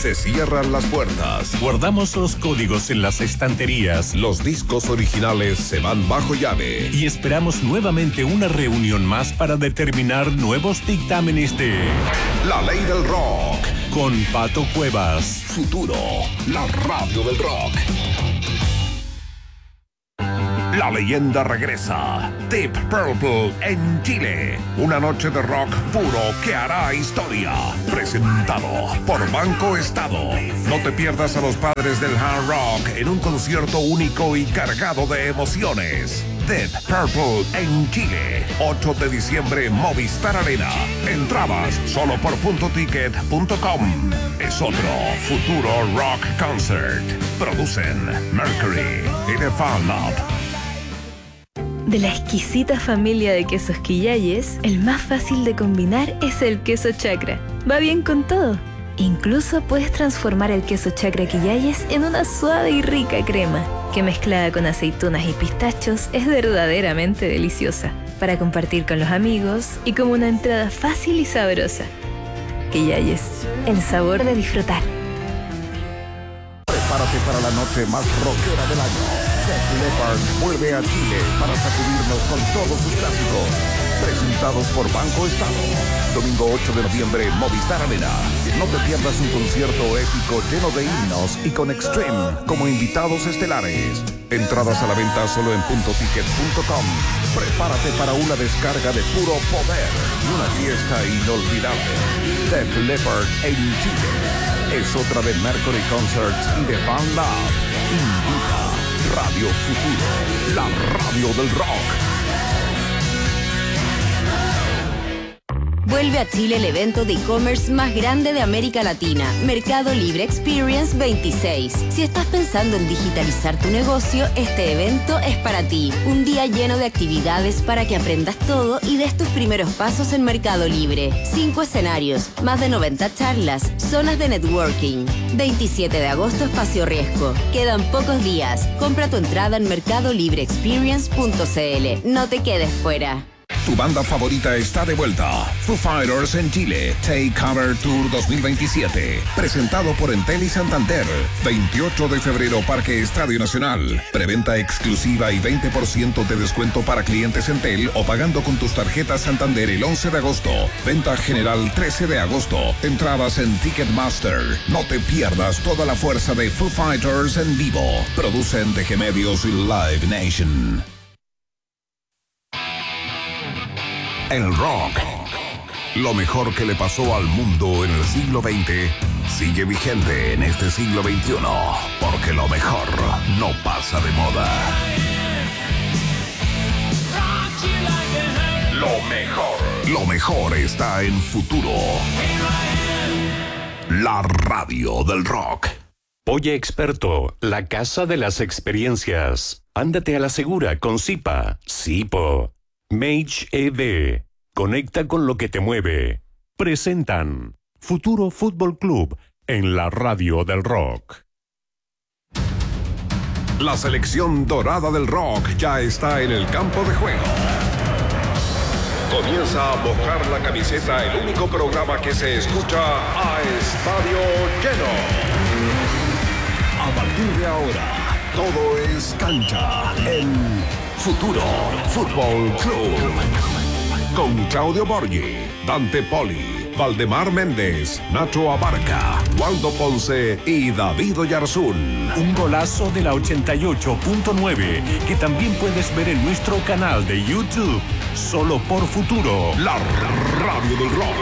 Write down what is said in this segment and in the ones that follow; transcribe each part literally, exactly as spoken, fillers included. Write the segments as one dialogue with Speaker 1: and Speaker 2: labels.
Speaker 1: Se cierran las puertas.
Speaker 2: Guardamos los códigos en las estanterías.
Speaker 1: Los discos originales se van bajo llave.
Speaker 2: Y esperamos nuevamente una reunión más para determinar nuevos dictámenes de
Speaker 1: La Ley del Rock.
Speaker 2: Con Pato Cuevas.
Speaker 1: Futuro, la radio del rock. La leyenda regresa. Deep Purple en Chile. Una noche de rock puro que hará historia. Presentado por Banco Estado. No te pierdas a los padres del hard rock en un concierto único y cargado de emociones. Deep Purple en Chile. ocho de diciembre, Movistar Arena. Entradas solo por punto ticket punto com. Es otro Futuro Rock Concert. Producen Mercury y The Fan Lab.
Speaker 3: De la exquisita familia de quesos Quillayes, el más fácil de combinar es el queso Chacra. Va bien con todo. Incluso puedes transformar el queso Chacra Quillayes en una suave y rica crema, que mezclada con aceitunas y pistachos es verdaderamente deliciosa, para compartir con los amigos y como una entrada fácil y sabrosa. Quillayes, el sabor de disfrutar.
Speaker 1: Prepárate para la noche más rockera del año. Def Leppard vuelve a Chile para sacudirnos con todos sus clásicos. Presentados por Banco Estado. Domingo ocho de noviembre, Movistar Arena. No te pierdas un concierto épico lleno de himnos y con Extreme como invitados estelares. Entradas a la venta solo en punto ticket punto com. Prepárate para una descarga de puro poder y una fiesta inolvidable. Def Leppard en Chile. Es otra de Mercury Concerts y de Fan Lab. Invita Radio Futuro, la radio del rock.
Speaker 4: Vuelve a Chile el evento de e-commerce más grande de América Latina, Mercado Libre Experience veintiséis. Si estás pensando en digitalizar tu negocio, este evento es para ti. Un día lleno de actividades para que aprendas todo y des tus primeros pasos en Mercado Libre. Cinco escenarios, más de noventa charlas, zonas de networking. veintisiete de agosto, Espacio Riesgo. Quedan pocos días. Compra tu entrada en mercado libre experience punto c l. No te quedes fuera.
Speaker 1: Tu banda favorita está de vuelta. Foo Fighters en Chile. Take Cover Tour dos mil veintisiete. Presentado por Entel y Santander. veintiocho de febrero, Parque Estadio Nacional. Preventa exclusiva y veinte por ciento de descuento para clientes Entel o pagando con tus tarjetas Santander el once de agosto. Venta general trece de agosto. Entradas en Ticketmaster. No te pierdas toda la fuerza de Foo Fighters en vivo. Producen D G Medios y Live Nation. El rock, lo mejor que le pasó al mundo en el siglo veinte, sigue vigente en este siglo veintiuno, porque lo mejor no pasa de moda. Lo mejor, lo mejor está en Futuro, la radio del rock.
Speaker 2: Oye Experto, la casa de las experiencias. Ándate a la segura con Zipa, Zipo. Mage E D. Conecta con lo que te mueve. Presentan Futuro Fútbol Club en la radio del rock.
Speaker 1: La selección dorada del rock ya está en el campo de juego. Comienza a mojar la camiseta, el único programa que se escucha a estadio lleno. A partir de ahora, todo es cancha en Futuro Fútbol Club. Con Claudio Borghi, Dante Poli, Valdemar Méndez, Nacho Abarca, Waldo Ponce y David Oyarzún.
Speaker 2: Un golazo de la ochenta y ocho punto nueve que también puedes ver en nuestro canal de YouTube. Solo por Futuro,
Speaker 1: la radio del rock.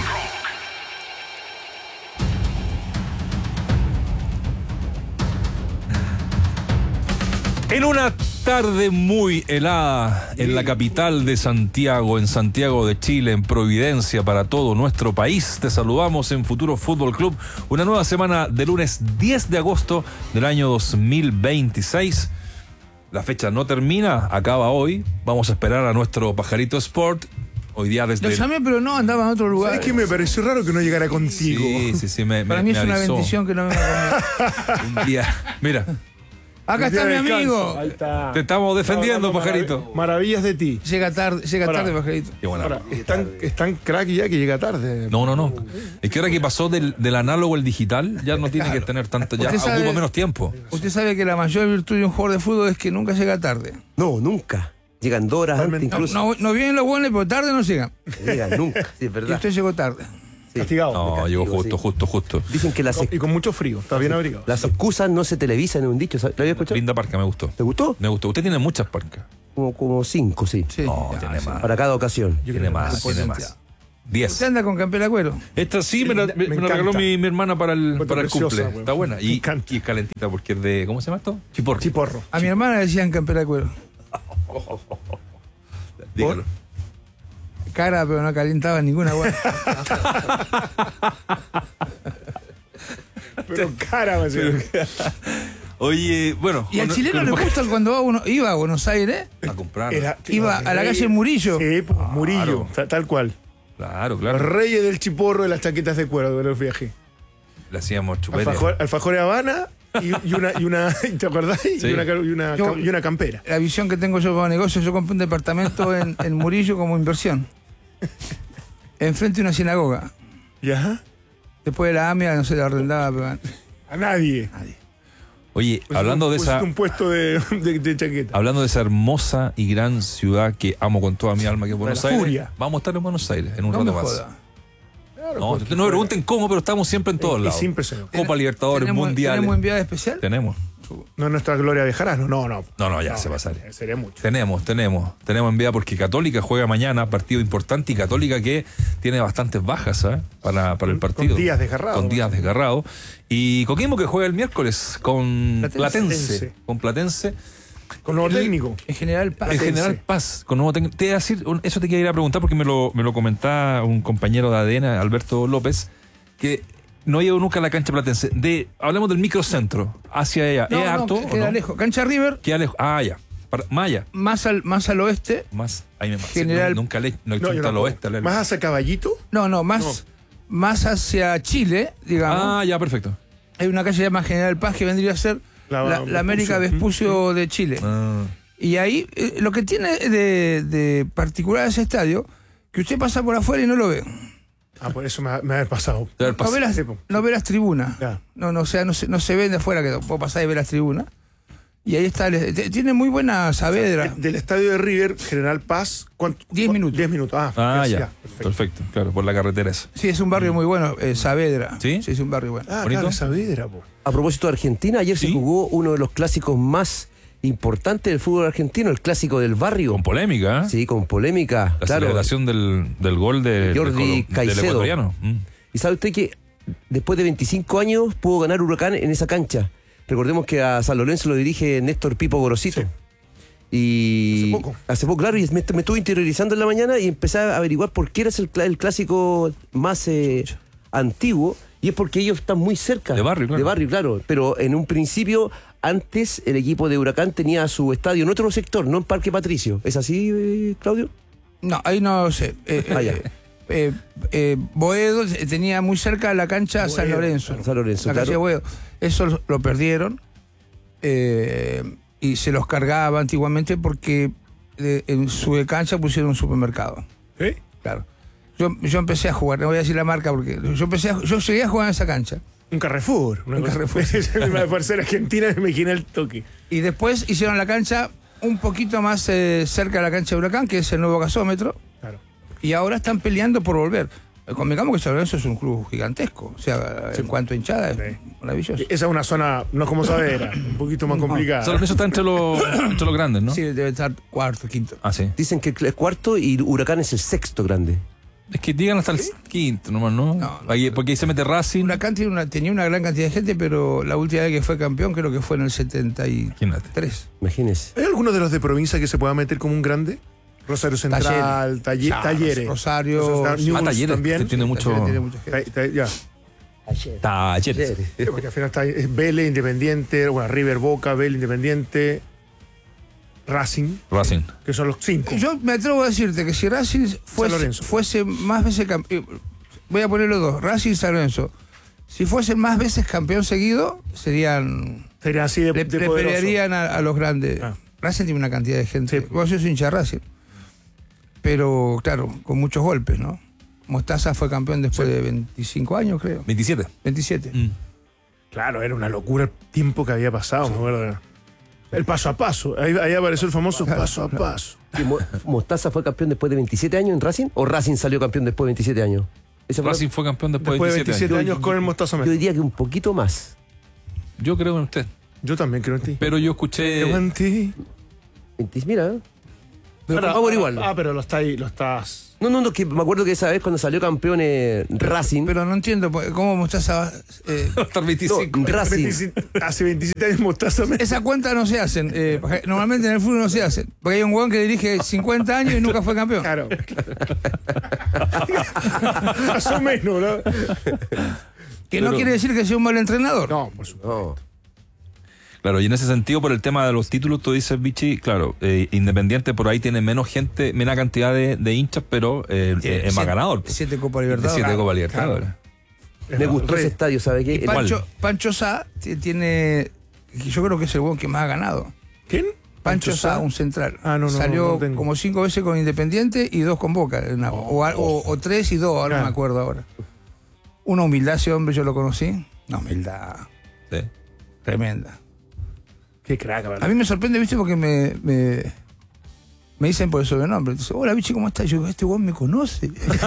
Speaker 5: En una tarde muy helada en la capital de Santiago, en Santiago de Chile, en Providencia, para todo nuestro país, te saludamos en Futuro Fútbol Club. Una nueva semana de lunes diez de agosto del año dos mil veintiséis. La fecha no termina, acaba hoy. Vamos a esperar a nuestro Pajarito Sport. Hoy día desde...
Speaker 6: Lo llamé, pero no, andaba en otro lugar.
Speaker 7: Es que me pareció raro que no llegara contigo.
Speaker 5: Sí, sí, sí. Me,
Speaker 6: Para
Speaker 5: me,
Speaker 6: mí
Speaker 5: me
Speaker 6: es una
Speaker 5: avisó.
Speaker 6: bendición que no venga conmigo.
Speaker 5: Un día... Mira...
Speaker 6: Acá está mi amigo.
Speaker 7: Ahí está.
Speaker 5: Te estamos defendiendo,
Speaker 7: Hablando
Speaker 5: pajarito.
Speaker 7: marav- Maravillas de ti.
Speaker 6: Llega tarde, llega
Speaker 7: Ahora.
Speaker 6: tarde, pajarito.
Speaker 5: Qué buena.
Speaker 7: Ahora, es tan, es tan crack ya que llega tarde.
Speaker 5: No, no, no. Es que ahora que pasó del, del análogo al digital, ya no tiene que tener tanto, ya
Speaker 6: Usted sabe-
Speaker 5: ocupa menos tiempo.
Speaker 6: Usted sabe que la mayor virtud de un jugador de fútbol es que nunca llega tarde.
Speaker 8: No, nunca. Llegan dos horas antes
Speaker 7: Realmente.
Speaker 6: No,
Speaker 8: incluso.
Speaker 6: no, no vienen los buenos, pero tarde no llegan.
Speaker 8: Llegan nunca, sí, es
Speaker 6: Y
Speaker 8: verdad.
Speaker 6: usted llegó tarde.
Speaker 8: Sí.
Speaker 7: Castigado.
Speaker 5: No,
Speaker 8: castigo,
Speaker 5: llegó justo,
Speaker 8: sí.
Speaker 5: justo, justo.
Speaker 8: Dicen que las,
Speaker 7: Y con mucho frío. Está bien abrigado.
Speaker 8: las excusas no se televisan en un dicho. ¿Lo había escuchado?
Speaker 5: Linda parca, me gustó.
Speaker 8: ¿Te gustó?
Speaker 5: Me gustó. Usted tiene muchas parcas.
Speaker 8: Como, como cinco, sí.
Speaker 6: Sí.
Speaker 5: No,
Speaker 6: Ya,
Speaker 5: tiene
Speaker 6: sí.
Speaker 5: más.
Speaker 8: Para cada ocasión.
Speaker 5: Tiene más, tiene más. Diez.
Speaker 6: Usted anda con campera cuero.
Speaker 5: Esta sí me la, me,
Speaker 7: Me
Speaker 5: me la regaló
Speaker 7: encanta.
Speaker 5: mi, mi hermana para el,
Speaker 7: Encuentro
Speaker 5: para el
Speaker 7: preciosa,
Speaker 5: cumple.
Speaker 7: weón.
Speaker 5: Está buena.
Speaker 7: Me
Speaker 5: Y,
Speaker 7: encanta.
Speaker 5: y es calentita porque es de. ¿Cómo se llama esto? Chiporro.
Speaker 7: Chiporro.
Speaker 6: A mi hermana le decían campera cuero.
Speaker 5: Dígalo.
Speaker 6: Cara, pero no calentaba ninguna agua.
Speaker 7: Pero cara, va a ser.
Speaker 5: Oye, bueno.
Speaker 6: Y al
Speaker 5: con-
Speaker 6: chileno
Speaker 5: con-
Speaker 6: le gusta cuando va a uno- iba a Buenos Aires.
Speaker 5: A comprar.
Speaker 7: Era-
Speaker 6: Iba a la calle Murillo.
Speaker 7: Sí, pues, Murillo.
Speaker 5: Claro.
Speaker 7: ta- Tal cual.
Speaker 5: Claro,
Speaker 7: Los
Speaker 5: claro.
Speaker 7: reyes del chiporro de las chaquetas de cuero de los viajes.
Speaker 5: Le hacíamos chupete.
Speaker 7: Alfajor, alfajor de Habana y, y una, y una, ¿te acordás?
Speaker 5: Sí.
Speaker 7: Y, una, y, una,
Speaker 6: Yo-
Speaker 7: y una campera.
Speaker 6: La visión que tengo yo para negocios, yo compré un departamento en, en Murillo como inversión. Enfrente de una sinagoga.
Speaker 7: ¿Ya?
Speaker 6: Después de la A M I A no se la arrendaba, pero
Speaker 7: A nadie.
Speaker 5: Oye,
Speaker 7: Pusiste
Speaker 5: hablando
Speaker 7: un-
Speaker 5: de
Speaker 7: pusiste
Speaker 5: esa.
Speaker 7: un puesto de, de, de chaqueta.
Speaker 5: Hablando de esa hermosa y gran ciudad que amo con toda mi alma, que es Buenos
Speaker 7: la
Speaker 5: Aires.
Speaker 7: furia.
Speaker 5: Vamos a estar en Buenos Aires en un
Speaker 6: no me
Speaker 5: rato más.
Speaker 6: joda.
Speaker 5: No, ustedes no me pregunten cómo, pero estamos siempre en todos
Speaker 7: Es
Speaker 5: lados.
Speaker 7: impresionante.
Speaker 5: Copa Libertadores,
Speaker 6: ¿Tenemos,
Speaker 5: mundiales.
Speaker 6: ¿Tenemos enviada especial?
Speaker 5: Tenemos.
Speaker 7: No es nuestra Gloria de Jarano. No, no.
Speaker 5: No, no, ya se va a salir.
Speaker 7: Sería mucho.
Speaker 5: Tenemos, tenemos, tenemos enviada porque Católica juega mañana, partido importante, y Católica que tiene bastantes bajas ¿eh? para, para el
Speaker 7: Con-
Speaker 5: partido.
Speaker 7: con días desgarrados.
Speaker 5: Con días desgarrados. Y Coquimbo que juega el miércoles con
Speaker 6: Platense.
Speaker 5: Platense.
Speaker 7: Platense.
Speaker 5: Con Platense.
Speaker 7: Con nuevo técnico.
Speaker 6: En general, Paz.
Speaker 5: En
Speaker 7: Platense.
Speaker 5: General Paz, con nuevo técnico. Te iba a decir, un- eso te quería ir a preguntar porque me lo, me lo comentaba un compañero de A D N, Alberto López, que no ha ido nunca a la cancha platense. De, hablamos del microcentro, hacia allá.
Speaker 6: No,
Speaker 5: ¿Es
Speaker 6: no,
Speaker 5: harto o
Speaker 6: queda
Speaker 5: no?
Speaker 6: lejos. Cancha River,
Speaker 5: Queda lejos. Ah, ya. Para, Maya.
Speaker 6: más al, más al oeste.
Speaker 5: Más. Ahí me pasa.
Speaker 6: General-
Speaker 5: Nunca le no he
Speaker 7: No,
Speaker 5: hecho
Speaker 7: yo
Speaker 5: al
Speaker 7: no
Speaker 5: oeste. le-
Speaker 7: Más hacia Caballito.
Speaker 6: No, no, más, más hacia Chile, digamos.
Speaker 5: Ah, ya, perfecto.
Speaker 6: Hay una calle llamada General Paz que vendría a ser
Speaker 7: La-
Speaker 6: la, la América
Speaker 7: Vespucio.
Speaker 6: Vespucio de Chile.
Speaker 5: Ah,
Speaker 6: Y ahí, eh, lo que tiene de, de particular ese estadio, que usted pasa por afuera y no lo ve.
Speaker 7: Ah, por eso me ha, me ha pasado.
Speaker 5: debe haber
Speaker 6: No ve
Speaker 5: pasado.
Speaker 6: las,
Speaker 7: Sí, po.
Speaker 6: no ve las tribunas.
Speaker 7: Ya.
Speaker 6: No, no, o sea, no se, no se ve de afuera, que puedo pasar y ver las tribunas. Y ahí está, el- t- tiene muy buena Saavedra.
Speaker 7: De- Del estadio de River, General Paz, ¿cuánto?
Speaker 6: Diez minutos.
Speaker 7: Diez minutos. Ah,
Speaker 5: Ah, ya.
Speaker 7: perfecto.
Speaker 5: Perfecto, claro, por la carretera esa.
Speaker 6: Sí, es un barrio muy bueno, eh, Saavedra.
Speaker 5: ¿Sí?
Speaker 6: Sí, es un barrio bueno.
Speaker 7: Ah,
Speaker 5: ¿Bonito?
Speaker 7: claro, Saavedra, po.
Speaker 8: A propósito de Argentina, ayer
Speaker 5: Sí.
Speaker 8: se jugó uno de los clásicos más importantes del fútbol argentino, el clásico del barrio.
Speaker 5: Con polémica, ¿eh?
Speaker 8: Sí, con polémica.
Speaker 5: La
Speaker 8: claro.
Speaker 5: celebración del, del gol de,
Speaker 8: Jordi
Speaker 5: de Colo- del
Speaker 8: Caicedo.
Speaker 5: ecuatoriano. Mm.
Speaker 8: Y sabe usted que después de veinticinco años pudo ganar Huracán en esa cancha. Recordemos que a San Lorenzo lo dirige Néstor Pipo Gorosito.
Speaker 7: Sí.
Speaker 8: Y
Speaker 7: Hace poco.
Speaker 8: hace poco, claro, y me, me estuve interiorizando en la mañana y empecé a averiguar por qué era el, cl- el clásico más eh, antiguo. Y es porque ellos están muy cerca.
Speaker 5: De barrio, claro.
Speaker 8: De barrio, claro. Pero en un principio, antes el equipo de Huracán tenía su estadio en otro sector, no en Parque Patricio. ¿Es así, eh, Claudio?
Speaker 6: No, ahí no sé. Eh,
Speaker 8: Ah, ya.
Speaker 6: eh, eh, eh, Boedo eh, tenía muy cerca la cancha San
Speaker 7: Boedo,
Speaker 6: Lorenzo.
Speaker 8: San Lorenzo,
Speaker 6: la
Speaker 8: claro.
Speaker 6: cancha de Boedo. Eso lo, lo perdieron eh, y se los cargaba antiguamente porque eh, en su cancha pusieron un supermercado.
Speaker 7: ¿Eh?
Speaker 6: Claro. Yo, yo empecé a jugar, no voy a decir la marca porque yo empecé a, yo llegué a jugar en esa cancha.
Speaker 7: Un Carrefour. Una
Speaker 6: Un
Speaker 7: cosa-
Speaker 6: Carrefour.
Speaker 7: Por ser argentina me imaginé el toque.
Speaker 6: Y después hicieron la cancha un poquito más eh, cerca de la cancha de Huracán, que es el nuevo gasómetro.
Speaker 7: Claro.
Speaker 6: Y ahora están peleando por volver. Eh, Convengamos que San Lorenzo es un club gigantesco. O sea, en cuanto a hinchada, es
Speaker 7: Sí.
Speaker 6: maravilloso.
Speaker 7: Esa es una zona, no es como Saavedra, un poquito más
Speaker 6: No.
Speaker 7: complicada.
Speaker 5: San Lorenzo está entre los, entre los grandes, ¿no?
Speaker 6: Sí, debe estar cuarto, quinto.
Speaker 5: Ah, sí.
Speaker 8: Dicen que es cuarto y Huracán es el sexto grande.
Speaker 5: Es que llegan hasta el quinto nomás, ¿no?
Speaker 6: No, no.
Speaker 5: Ahí- porque ahí se mete Racing.
Speaker 6: Huracán tiene una, tenía una gran cantidad de gente, pero la última vez que fue campeón creo que fue en el setenta y
Speaker 5: Imagínate.
Speaker 6: tres.
Speaker 8: Imagínese.
Speaker 7: ¿Hay alguno de los de provincia que se pueda meter como un grande? Rosario Central, Talle-
Speaker 6: Ya,
Speaker 7: Talleres.
Speaker 6: Rosario.
Speaker 7: Rosario, News
Speaker 5: Ah, Talleres,
Speaker 7: también.
Speaker 5: que tiene mucho.
Speaker 6: Talleres tiene mucha gente.
Speaker 7: Ta- ta- ya.
Speaker 5: Talleres.
Speaker 7: Sí, porque al final está es Vélez, Independiente, bueno, River, Boca, Vélez, Independiente, Racing,
Speaker 5: Racing.
Speaker 7: que son los cinco.
Speaker 6: Yo me atrevo a decirte que si Racing fuese,
Speaker 7: Lorenzo.
Speaker 6: fuese más veces campeón, voy a poner los dos, Racing y San Lorenzo, si fuesen más veces campeón seguido, serían
Speaker 7: Sería así de,
Speaker 6: le,
Speaker 7: de
Speaker 6: le
Speaker 7: poderoso.
Speaker 6: pelearían a, a los grandes.
Speaker 7: Ah.
Speaker 6: Racing tiene una cantidad de gente.
Speaker 7: Sí.
Speaker 6: Bueno, yo soy hincha de Racing. Pero, claro, con muchos golpes, ¿no? Mostaza fue campeón después
Speaker 7: Sí.
Speaker 6: de veinticinco años, creo.
Speaker 5: veintisiete.
Speaker 6: veintisiete.
Speaker 5: Mm.
Speaker 7: Claro, era una locura el tiempo que había pasado, me acuerdo. El paso a paso. Ahí, ahí apareció el famoso
Speaker 6: Claro,
Speaker 7: paso a
Speaker 6: claro.
Speaker 7: paso.
Speaker 8: ¿Y Mo- ¿Mostaza fue campeón después de veintisiete años en Racing? ¿O Racing salió campeón después de veintisiete años? Esa fue la-
Speaker 5: Racing fue campeón después,
Speaker 7: Después de
Speaker 5: de veintisiete,
Speaker 7: veintisiete
Speaker 5: años.
Speaker 7: años con el Mostaza
Speaker 8: Yo
Speaker 7: Mestre.
Speaker 8: diría que un poquito más.
Speaker 5: Yo creo en usted.
Speaker 7: Yo también creo en ti.
Speaker 5: Pero yo escuché.
Speaker 7: Creo en ti.
Speaker 8: veinte Mira, ¿eh?
Speaker 7: Ahora,
Speaker 8: vamos por
Speaker 7: ahora-
Speaker 8: igual.
Speaker 7: Ah, pero lo está ahí, lo estás.
Speaker 8: No, no, no, que me acuerdo que esa vez cuando salió campeón eh, Racing.
Speaker 6: Pero no entiendo pues, cómo Mostaza... eh,
Speaker 5: Hasta el
Speaker 8: no,
Speaker 5: veinticinco.
Speaker 8: Racing.
Speaker 7: veintisiete hace veintisiete años Mostaza Mestre.
Speaker 6: esa cuenta no se hacen. eh, normalmente en el fútbol no se hacen. Porque hay un huevón que dirige cincuenta años y nunca fue campeón.
Speaker 7: Claro. Más o menos, ¿no?
Speaker 6: Que no
Speaker 5: Pero-
Speaker 6: quiere decir que sea un mal entrenador.
Speaker 7: No, por supuesto.
Speaker 8: No.
Speaker 5: Claro, y en ese sentido, por el tema de los títulos, tú dices, Vichy, claro, eh, Independiente por ahí tiene menos gente, menos cantidad de, de hinchas, pero eh, eh, es más
Speaker 6: Siete-
Speaker 5: ganador.
Speaker 6: Siete Copas
Speaker 5: De
Speaker 6: Libertadores.
Speaker 5: siete
Speaker 6: Claro.
Speaker 5: Copa Libertadores.
Speaker 8: Me gustó
Speaker 7: Rey.
Speaker 8: ese estadio, ¿sabe qué?
Speaker 6: Y Pancho, Pancho Sá t- tiene... Yo creo que es el huevón que más ha ganado.
Speaker 7: ¿Quién?
Speaker 6: Pancho Sá, un central.
Speaker 7: Ah, no, no,
Speaker 6: Salió
Speaker 7: no tengo.
Speaker 6: como cinco veces con Independiente y dos con Boca. Una- o, a- o- o tres y dos, ahora no
Speaker 7: Ah.
Speaker 6: me acuerdo ahora. Una humildad, ese hombre, yo lo conocí. Una humildad
Speaker 5: Sí.
Speaker 6: tremenda.
Speaker 7: Qué crack,
Speaker 6: A
Speaker 7: ¿verdad?
Speaker 6: mí me sorprende, viste, porque me, me, me dicen por el sobrenombre. Entonces, hola, bichi, ¿cómo estás? Yo digo, este huevón me conoce.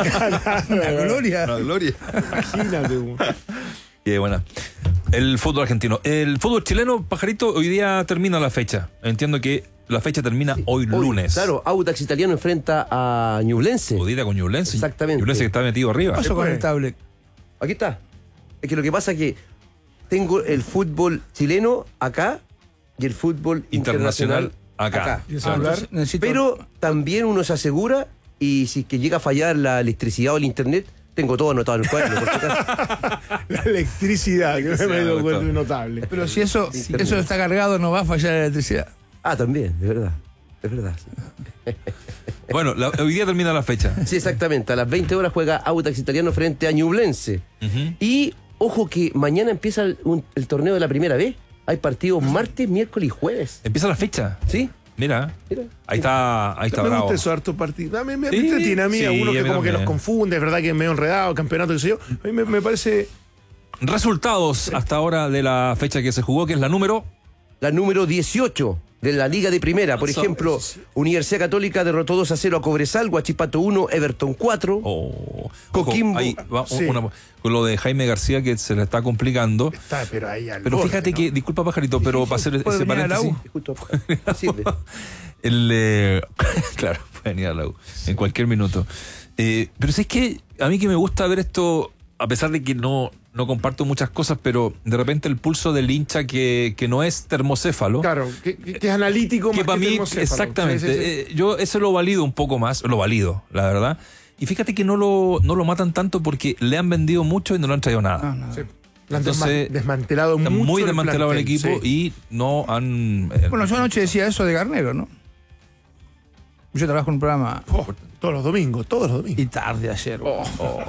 Speaker 6: La gloria.
Speaker 5: gloria.
Speaker 7: Imagínate. güey.
Speaker 5: Qué buena. El fútbol argentino. El fútbol chileno, Pajarito, hoy día termina la fecha. Entiendo que la fecha termina hoy,
Speaker 8: Hoy,
Speaker 5: lunes.
Speaker 8: Claro, Audax Italiano enfrenta a Ñublense.
Speaker 5: Jodida con Ñublense.
Speaker 8: Exactamente.
Speaker 5: Ñublense que está metido arriba.
Speaker 6: ¿Qué pasó con
Speaker 7: Después.
Speaker 6: el tablet?
Speaker 8: Aquí está. Es que lo que pasa es que tengo el fútbol chileno acá y el fútbol
Speaker 5: Internacional
Speaker 8: internacional,
Speaker 5: acá.
Speaker 7: ¿Y el
Speaker 6: Ah,
Speaker 7: celular?
Speaker 6: entonces necesito-
Speaker 8: Pero también uno se asegura y si es que llega a fallar la electricidad o el internet, tengo todo anotado en el cuaderno. por si acaso.
Speaker 7: La electricidad, que me he dado
Speaker 5: Electricidad,
Speaker 7: cuenta
Speaker 5: doctor.
Speaker 7: notable.
Speaker 6: Pero si eso, si eso está cargado, no va a fallar la electricidad.
Speaker 8: Ah, también, de verdad. Es verdad. Sí.
Speaker 5: Bueno, la- hoy día termina la fecha.
Speaker 8: Sí, exactamente. A las veinte horas juega Audax Italiano frente a Ñublense.
Speaker 5: Ujú.
Speaker 8: Y ojo que mañana empieza el, un- el torneo de la primera vez. Hay partidos martes, miércoles y jueves.
Speaker 5: Empieza la fecha.
Speaker 8: ¿Sí?
Speaker 5: Mira,
Speaker 8: Mira.
Speaker 5: ahí está, ahí está
Speaker 7: me
Speaker 5: bravo.
Speaker 7: gusta eso, harto partido. A mí me, me
Speaker 5: Sí,
Speaker 7: entretiene a mí, a
Speaker 5: sí,
Speaker 7: uno
Speaker 5: a
Speaker 7: que
Speaker 5: mí
Speaker 7: como que
Speaker 5: también.
Speaker 7: nos confunde, es verdad que es medio enredado, campeonato, qué sé yo. A mí me, me parece.
Speaker 5: Resultados hasta ahora de la fecha que se jugó, que es la número.
Speaker 8: La número dieciocho de la Liga de Primera. Por
Speaker 5: Eso.
Speaker 8: ejemplo, Universidad Católica derrotó dos a cero a Cobresal, Huachipato uno, Everton cuatro.
Speaker 5: Oh,
Speaker 8: Coquimbo.
Speaker 5: ojo, ahí va
Speaker 7: Sí.
Speaker 5: una- con lo de Jaime García que se le está complicando.
Speaker 7: Está, pero ahí al
Speaker 5: Pero
Speaker 7: borde,
Speaker 5: fíjate
Speaker 7: ¿no?
Speaker 5: que, disculpa Pajarito, pero para hacer
Speaker 6: Puede
Speaker 5: ese
Speaker 6: venir a la
Speaker 5: paréntesis.
Speaker 6: U.
Speaker 8: Justo sirve.
Speaker 5: El, eh, claro, puede venir a la U en cualquier minuto. Eh, pero si es que a mí que me gusta ver esto, a pesar de que no, no comparto muchas cosas, pero de repente el pulso del hincha que, que no es termocéfalo.
Speaker 7: Claro, que, que- que es analítico
Speaker 5: Que
Speaker 7: más
Speaker 5: para
Speaker 7: que
Speaker 5: mí,
Speaker 7: termocéfalo.
Speaker 5: exactamente.
Speaker 7: Sí, sí, sí.
Speaker 5: eh, yo eso lo valido un poco más, lo valido, la verdad. Y fíjate que no lo, no lo matan tanto porque le han vendido mucho y no le han traído nada.
Speaker 6: No, no.
Speaker 7: Sí. Lo han
Speaker 5: Entonces,
Speaker 7: desma- desmantelado
Speaker 5: Está
Speaker 7: mucho.
Speaker 5: muy
Speaker 7: el
Speaker 5: desmantelado el
Speaker 7: plantel,
Speaker 5: equipo
Speaker 7: sí.
Speaker 5: y no han... eh,
Speaker 6: Bueno, yo anoche decía eso de Garnero, ¿no? Yo trabajo en un programa
Speaker 7: Oh, todos los domingos, todos los domingos.
Speaker 6: y tarde ayer.
Speaker 5: Oh.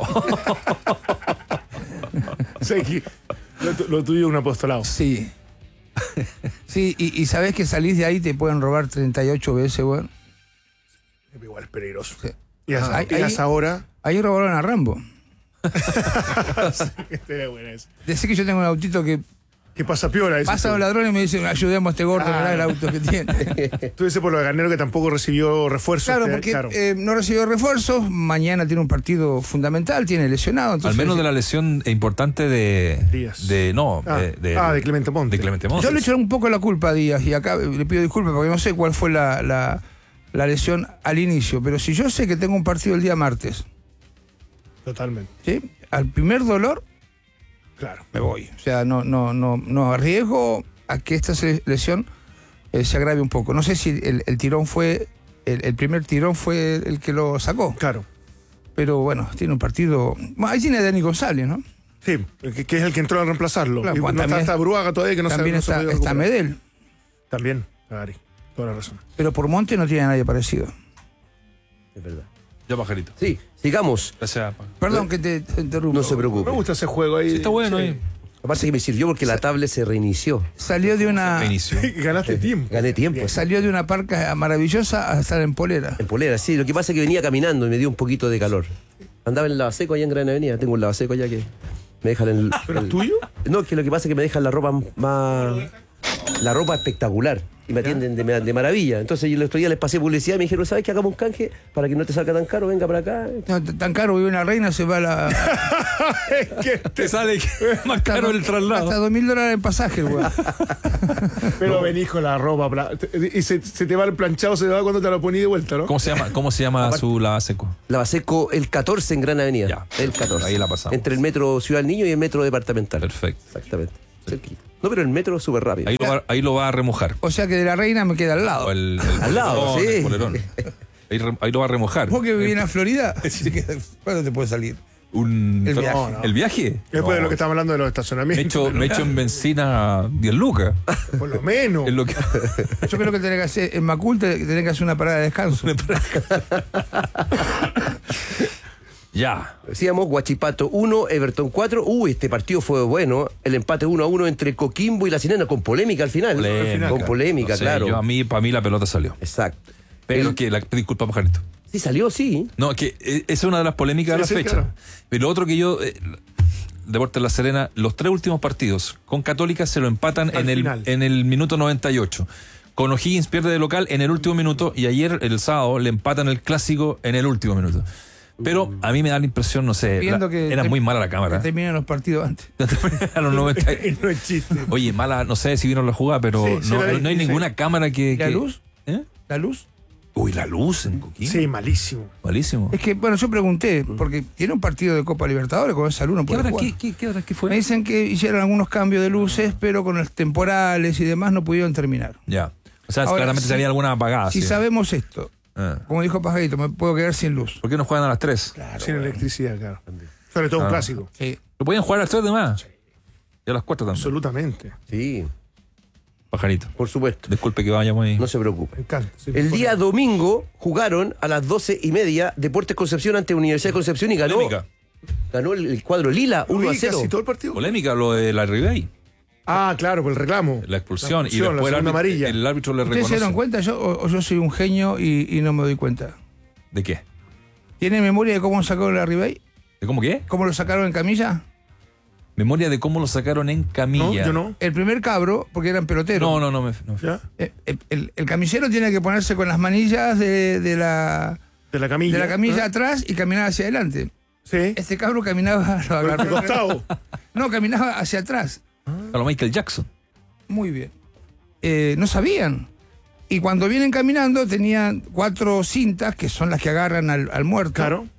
Speaker 7: O sea, que lo, tu- lo tuyo es un apostolado.
Speaker 6: Sí. Sí, y, y sabés que salís de ahí te pueden robar treinta y ocho veces, weón.
Speaker 7: Igual es peligroso.
Speaker 6: Sí.
Speaker 7: Y a,
Speaker 6: Ah, ahí-
Speaker 7: y a esa hora.
Speaker 6: Ahí robaron a Rambo.
Speaker 7: Estaría buena esa.
Speaker 6: Decir que yo tengo un autito que
Speaker 7: ¿Qué pasa, Piola? Eso
Speaker 6: pasan los ladrones y me dicen, ayudemos a este gordo,
Speaker 7: Ah.
Speaker 6: mirá el auto que tiene.
Speaker 7: Tú dices por lo de Garnero que tampoco recibió refuerzos.
Speaker 6: Claro,
Speaker 7: te-
Speaker 6: porque
Speaker 7: claro.
Speaker 6: eh, no recibió refuerzos, mañana tiene un partido fundamental, tiene lesionado.
Speaker 5: Al
Speaker 6: Entonces,
Speaker 5: menos de la lesión importante de...
Speaker 7: Díaz.
Speaker 5: de no,
Speaker 7: Ah,
Speaker 5: de, de-
Speaker 7: ah, de Clemente Montes.
Speaker 5: De Clemente Montes.
Speaker 6: Yo le echo un poco la culpa a Díaz y acá le pido disculpas porque no sé cuál fue la, la, la lesión al inicio, pero si yo sé que tengo un partido el día martes,
Speaker 7: Totalmente.
Speaker 6: ¿sí? Al primer dolor
Speaker 7: Claro.
Speaker 6: me voy. O sea, no, no, no, no arriesgo a que esta se- lesión eh, se agrave un poco. No sé si el, el tirón fue, el, el primer tirón fue el que lo sacó,
Speaker 7: Claro.
Speaker 6: pero bueno, tiene un partido. Bueno, ahí tiene a Dani González, ¿no?
Speaker 7: Sí, que, que es el que entró a reemplazarlo.
Speaker 6: Claro,
Speaker 7: y
Speaker 6: bueno,
Speaker 7: no está
Speaker 6: también-
Speaker 7: hasta Bruaga todavía que no
Speaker 6: También
Speaker 7: se, no se
Speaker 6: está,
Speaker 7: ha podido
Speaker 6: está
Speaker 7: recuperar.
Speaker 6: Medel,
Speaker 7: También, Gary. Toda la razón.
Speaker 6: pero por Monte no tiene a nadie parecido.
Speaker 8: Es verdad.
Speaker 5: Ya, Pajarito.
Speaker 8: Sí, sigamos.
Speaker 5: Gracias. Pa-
Speaker 6: Perdón que te, te interrumpo.
Speaker 8: No se preocupe.
Speaker 7: Me gusta ese juego ahí.
Speaker 5: Sí, está bueno
Speaker 7: Sí.
Speaker 5: ahí.
Speaker 8: Aparte que me sirvió porque la tablet se reinició.
Speaker 6: Salió de una
Speaker 5: Inicio.
Speaker 7: Ganaste tiempo.
Speaker 8: Gané tiempo.
Speaker 6: salió de una parca maravillosa a estar en polera.
Speaker 8: En polera, sí. Lo que pasa es que venía caminando y me dio un poquito de calor. Andaba en el lavaseco allá en Gran Avenida. Tengo un lavaseco allá que me dejan el...
Speaker 7: ¿Pero
Speaker 8: el-
Speaker 7: es tuyo?
Speaker 8: No, que lo que pasa es que me dejan la ropa más... La ropa espectacular. Y me atienden de, de maravilla. Entonces yo el otro día les pasé publicidad y me dijeron, ¿sabes qué? Hagamos un canje para que no te salga tan caro, venga para acá.
Speaker 6: No, t- tan caro, vive una reina, se va a la.
Speaker 7: Es que
Speaker 5: Te sale que más caro el
Speaker 6: Hasta
Speaker 5: traslado.
Speaker 6: dos mil dólares en pasaje, güey.
Speaker 7: Pero venís con la ropa pla- y se, se te va el planchado, se te va cuando te lo ponís de vuelta, ¿no?
Speaker 5: ¿Cómo se llama, cómo se llama su lavaseco?
Speaker 8: Lavaseco el catorce en Gran Avenida.
Speaker 5: Ya,
Speaker 8: el catorce.
Speaker 5: ahí la pasamos.
Speaker 8: Entre el metro Ciudad del Niño y el metro departamental.
Speaker 5: Perfecto.
Speaker 8: Exactamente. Cerquita. No, pero el metro es súper rápido.
Speaker 5: Ahí lo, va, ahí lo va a remojar.
Speaker 6: O sea que de la reina me queda al lado.
Speaker 5: O el, el
Speaker 8: Al lado,
Speaker 5: polerón,
Speaker 8: sí.
Speaker 5: el polerón. Ahí, re- ahí lo va a remojar.
Speaker 6: ¿Vos que vivís en la Florida? ¿Cuándo te puede salir?
Speaker 5: Un,
Speaker 6: El
Speaker 5: pero-
Speaker 6: viaje.
Speaker 5: ¿El viaje?
Speaker 7: Después de
Speaker 5: No.
Speaker 7: lo que estamos hablando de los
Speaker 5: Me
Speaker 7: estacionamientos.
Speaker 5: echo, me echo en benzina diez lucas.
Speaker 7: Por lo menos.
Speaker 5: Es lo que...
Speaker 6: Yo creo que tenés que hacer, en Macul te- tenés que hacer una parada de descanso.
Speaker 5: Ya.
Speaker 8: Decíamos Huachipato uno, Everton cuatro. Uy, este partido fue bueno. El empate uno a uno entre Coquimbo y La Sirena, con polémica al final.
Speaker 5: Polémica.
Speaker 8: Con polémica,
Speaker 5: No sé,
Speaker 8: claro.
Speaker 5: yo a mí, para mí la pelota salió.
Speaker 8: Exacto.
Speaker 5: Pero
Speaker 8: El-
Speaker 5: que, la, disculpa, Pajarito.
Speaker 8: Sí, salió, sí.
Speaker 5: No, que eh, esa es una de las polémicas de la
Speaker 7: Sí, sí,
Speaker 5: fecha.
Speaker 7: claro.
Speaker 5: Pero lo otro que yo, eh, Deportes La Serena, los tres últimos partidos con Católica se lo empatan
Speaker 7: Al
Speaker 5: en el,
Speaker 7: final.
Speaker 5: en el minuto noventa y ocho. Con O'Higgins pierde de local en el último minuto y ayer, el sábado, le empatan el clásico en el último minuto. Pero a mí me da la impresión, no sé,
Speaker 6: Viendo
Speaker 5: la-
Speaker 6: que
Speaker 5: era
Speaker 6: te-
Speaker 5: muy mala la
Speaker 6: Que
Speaker 5: cámara.
Speaker 6: terminan los partidos antes.
Speaker 5: A los noventa.
Speaker 7: No es chiste.
Speaker 5: Oye, mala, no sé si vieron la jugada, pero
Speaker 7: Sí, sí
Speaker 5: no,
Speaker 7: la vi,
Speaker 5: no hay
Speaker 7: sí.
Speaker 5: ninguna cámara que...
Speaker 6: ¿La
Speaker 5: que-
Speaker 6: luz?
Speaker 5: ¿Eh?
Speaker 6: ¿La luz?
Speaker 5: Uy, la luz en Coquimbo.
Speaker 7: Sí, malísimo.
Speaker 5: Malísimo.
Speaker 6: Es que, bueno, yo pregunté, porque tiene un partido de Copa Libertadores, con esa luz no
Speaker 5: ¿Qué
Speaker 6: puede
Speaker 5: hora,
Speaker 6: jugar.
Speaker 5: qué, qué, qué hora, qué fue?
Speaker 6: Me dicen que hicieron algunos cambios de luces, pero con los temporales y demás no pudieron terminar.
Speaker 5: Ya. O sea,
Speaker 6: Ahora,
Speaker 5: claramente
Speaker 6: si-
Speaker 5: se había alguna apagada.
Speaker 6: Si
Speaker 5: sí.
Speaker 6: sabemos esto,
Speaker 5: Ah.
Speaker 6: como dijo Pajarito, me puedo quedar sin luz.
Speaker 5: ¿Por qué no juegan a las tres?
Speaker 7: Sin electricidad, claro. Sobre todo un
Speaker 5: Ah.
Speaker 7: clásico.
Speaker 6: Sí.
Speaker 5: ¿Lo podían jugar a las tres de más? Y a las cuatro también.
Speaker 7: Absolutamente.
Speaker 8: Sí,
Speaker 5: Pajarito.
Speaker 8: por supuesto.
Speaker 5: Disculpe que vayamos ahí.
Speaker 8: No se preocupe.
Speaker 7: Me encanta. Sí,
Speaker 8: El
Speaker 7: por
Speaker 8: día
Speaker 7: favor.
Speaker 8: domingo jugaron a las doce y media Deportes Concepción ante Universidad de Concepción y ganó,
Speaker 5: Polémica.
Speaker 8: ganó el, el cuadro lila uno a
Speaker 7: Uy,
Speaker 8: cero.
Speaker 7: casi todo el partido.
Speaker 5: Polémica lo de la Ribey.
Speaker 7: Ah, claro, por el reclamo.
Speaker 5: La expulsión.
Speaker 7: La
Speaker 5: y
Speaker 7: expulsión,
Speaker 5: después
Speaker 7: la
Speaker 5: el
Speaker 7: segunda
Speaker 5: árbitro,
Speaker 7: amarilla.
Speaker 5: el árbitro le
Speaker 6: ¿Ustedes
Speaker 5: reconoce.
Speaker 6: se dieron cuenta yo, o, o yo soy un genio y, y no me doy cuenta?
Speaker 5: ¿De qué?
Speaker 6: ¿Tiene memoria de cómo sacaron la Ribey?
Speaker 5: ¿De cómo qué?
Speaker 6: ¿Cómo lo sacaron en camilla?
Speaker 5: Memoria de cómo lo sacaron en
Speaker 7: No,
Speaker 5: camilla.
Speaker 7: yo no.
Speaker 6: El primer cabro, porque eran peloteros.
Speaker 5: No, no, no. Me, no.
Speaker 7: ¿Ya?
Speaker 6: Eh, eh, El, el camillero tiene que ponerse con las manillas de, de la,
Speaker 7: De la camilla.
Speaker 6: de la camilla
Speaker 7: ¿Ah?
Speaker 6: atrás y caminar hacia adelante.
Speaker 7: Sí.
Speaker 6: Este cabro caminaba lo
Speaker 7: Por el
Speaker 6: agarró-
Speaker 7: costado.
Speaker 6: No, caminaba hacia atrás.
Speaker 5: A lo Michael Jackson.
Speaker 6: Muy bien. Eh, no sabían. Y cuando vienen caminando tenían cuatro cintas, que son las que agarran al, al muerto.
Speaker 7: Claro.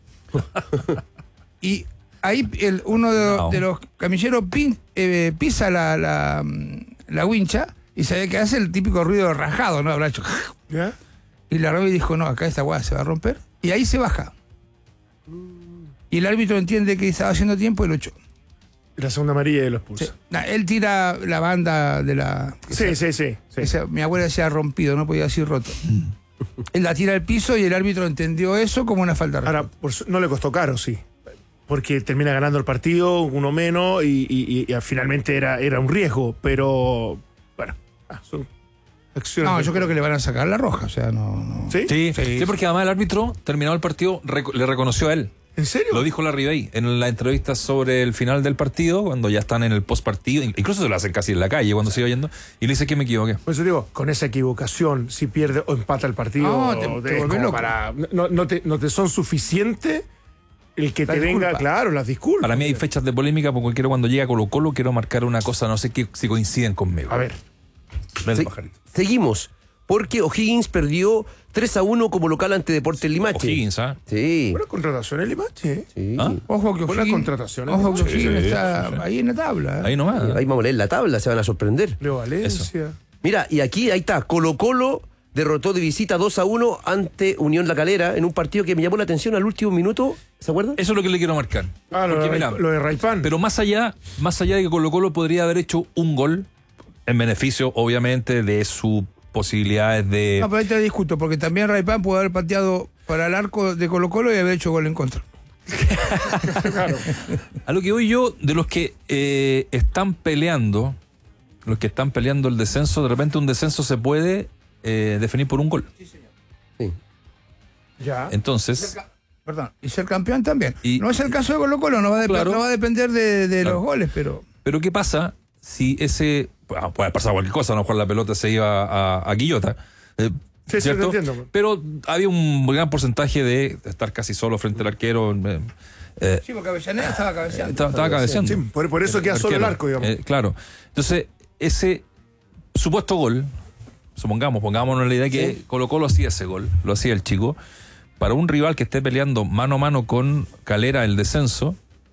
Speaker 6: Y ahí el, uno de,
Speaker 5: No.
Speaker 6: de los camilleros pin- eh, pisa la, la, la wincha y se ve que hace el típico ruido rajado, ¿no? Habrá hecho.
Speaker 7: ¿Ya?
Speaker 6: Y la Rebe dijo, no, acá esta weá se va a romper. Y ahí se baja. Y el árbitro entiende que estaba haciendo tiempo y lo echó.
Speaker 7: Y la segunda amarilla y lo expulsa.
Speaker 6: Sí. Nah, él tira la banda de la...
Speaker 7: Sí, sí, sí. sí.
Speaker 6: Esa- mi abuela se ha rompido, no podía decir roto. Él la tira al piso y el árbitro entendió eso como una falta de
Speaker 7: Ahora,
Speaker 6: respeto.
Speaker 7: por su- no le costó caro, sí. Porque termina ganando el partido, uno menos, y, y- y- y finalmente era, era un riesgo. Pero, bueno, ah, son acciones.
Speaker 6: No,
Speaker 7: del
Speaker 6: yo creo
Speaker 7: juego.
Speaker 6: que le van a sacar la roja, o sea, no... no.
Speaker 7: ¿Sí?
Speaker 5: Sí,
Speaker 6: Sí.
Speaker 5: sí, porque además el árbitro, terminado el partido, reco- le reconoció a él.
Speaker 7: ¿En serio?
Speaker 5: Lo dijo la Ribey en la entrevista sobre el final del partido, cuando ya están en el post partido, incluso se lo hacen casi en la calle cuando se iba yendo, y le dice que me equivoqué.
Speaker 7: Por eso digo, con esa equivocación, si pierde o empata el partido,
Speaker 6: No, te-
Speaker 7: es
Speaker 6: te volvés
Speaker 7: como
Speaker 6: loco.
Speaker 7: para. No, no te, no te son suficientes el que
Speaker 6: La
Speaker 7: te venga,
Speaker 6: disculpa.
Speaker 7: claro, las disculpas.
Speaker 5: Para mí hay fechas de polémica porque quiero cuando llega Colo Colo quiero marcar una cosa, no sé qué, si coinciden conmigo.
Speaker 7: A ver,
Speaker 5: Ven,
Speaker 8: Se-
Speaker 5: Pajarito.
Speaker 8: seguimos, porque O'Higgins perdió tres a uno como local ante Deportes Limache.
Speaker 5: O'Higgins, ¿ah?
Speaker 8: Sí,
Speaker 7: buena contratación el Limache. ¿eh?
Speaker 8: sí.
Speaker 5: ¿Ah?
Speaker 6: Ojo que
Speaker 7: Buena
Speaker 6: O'Higgins-
Speaker 7: contratación, ¿eh?
Speaker 6: Ojo que
Speaker 7: Sí,
Speaker 6: O'Higgins
Speaker 5: sí,
Speaker 6: está
Speaker 5: sí, sí.
Speaker 6: ahí en la tabla. ¿eh?
Speaker 5: Ahí nomás.
Speaker 8: Ahí vamos a leer la tabla, se van a sorprender.
Speaker 7: Leo Valencia.
Speaker 8: Mira, y aquí, ahí está, Colo Colo derrotó de visita dos a uno ante Unión La Calera en un partido que me llamó la atención al último minuto, ¿se acuerdan?
Speaker 5: Eso es lo que le quiero marcar.
Speaker 7: Ah, lo,
Speaker 5: Porque,
Speaker 7: de,
Speaker 5: mira,
Speaker 7: Ray- lo de Raipán.
Speaker 5: pero más allá, más allá de que Colo Colo podría haber hecho un gol, en beneficio, obviamente, de sus posibilidades de...
Speaker 6: No, pero ahí te discuto, porque también Raipán pudo haber pateado para el arco de Colo Colo y haber hecho gol en contra.
Speaker 7: Claro.
Speaker 5: A lo que voy yo, de los que eh, están peleando, los que están peleando el descenso, de repente un descenso se puede eh, definir por un gol.
Speaker 8: Sí.
Speaker 7: Ya.
Speaker 5: Entonces,
Speaker 6: Perdón, y ser campeón también.
Speaker 5: Y-
Speaker 6: no es el caso de Colo Colo, no va a, dep-
Speaker 5: Claro.
Speaker 6: no va a depender de, de
Speaker 5: Claro.
Speaker 6: los goles, pero...
Speaker 5: pero ¿qué pasa si ese... Bueno, puede pasar cualquier cosa, a lo mejor la pelota se iba a, a Quillota. eh,
Speaker 7: Sí, sí,
Speaker 5: ¿cierto?
Speaker 7: te entiendo.
Speaker 5: Pero había un gran porcentaje de estar casi solo frente al arquero. eh, eh,
Speaker 6: Sí, porque Avellaneda estaba cabeceando.
Speaker 5: estaba, estaba cabeceando.
Speaker 7: Sí, por, por eso queda solo el arco, digamos.
Speaker 5: Eh, claro. Entonces, ese supuesto gol, supongamos, pongámonos la idea que
Speaker 8: Sí.
Speaker 5: Colo Colo hacía ese gol, lo hacía el chico, para un rival que esté peleando mano a mano con Calera el descenso,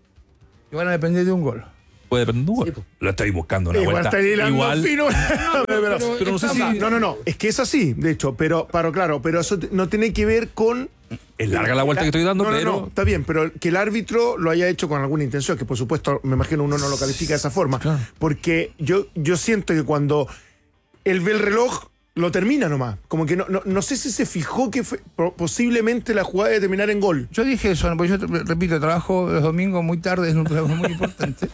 Speaker 6: Y van a depender de un gol.
Speaker 5: puede depender de un gol.
Speaker 8: Sí, po.
Speaker 5: Lo estoy buscando una
Speaker 7: Igual
Speaker 5: vuelta.
Speaker 7: está hilando
Speaker 5: Igual,
Speaker 7: fino. pero,
Speaker 5: pero no sé si-
Speaker 7: no, no, no. Es que es así, de hecho. Pero, pero claro, pero eso te- no tiene que ver con.
Speaker 5: es larga la vuelta que estoy dando,
Speaker 7: no, no,
Speaker 5: pero...
Speaker 7: no, está bien, pero que el árbitro lo haya hecho con alguna intención, que por supuesto, me imagino uno no lo califica de esa forma.
Speaker 5: Claro.
Speaker 7: Porque yo, yo siento que cuando él ve el reloj, lo termina nomás. Como que no, no, no sé si se fijó que fue- pro- posiblemente la jugada de terminar en gol.
Speaker 6: Yo dije eso, porque yo te- repito, trabajo los domingos muy tarde, es un trabajo muy importante.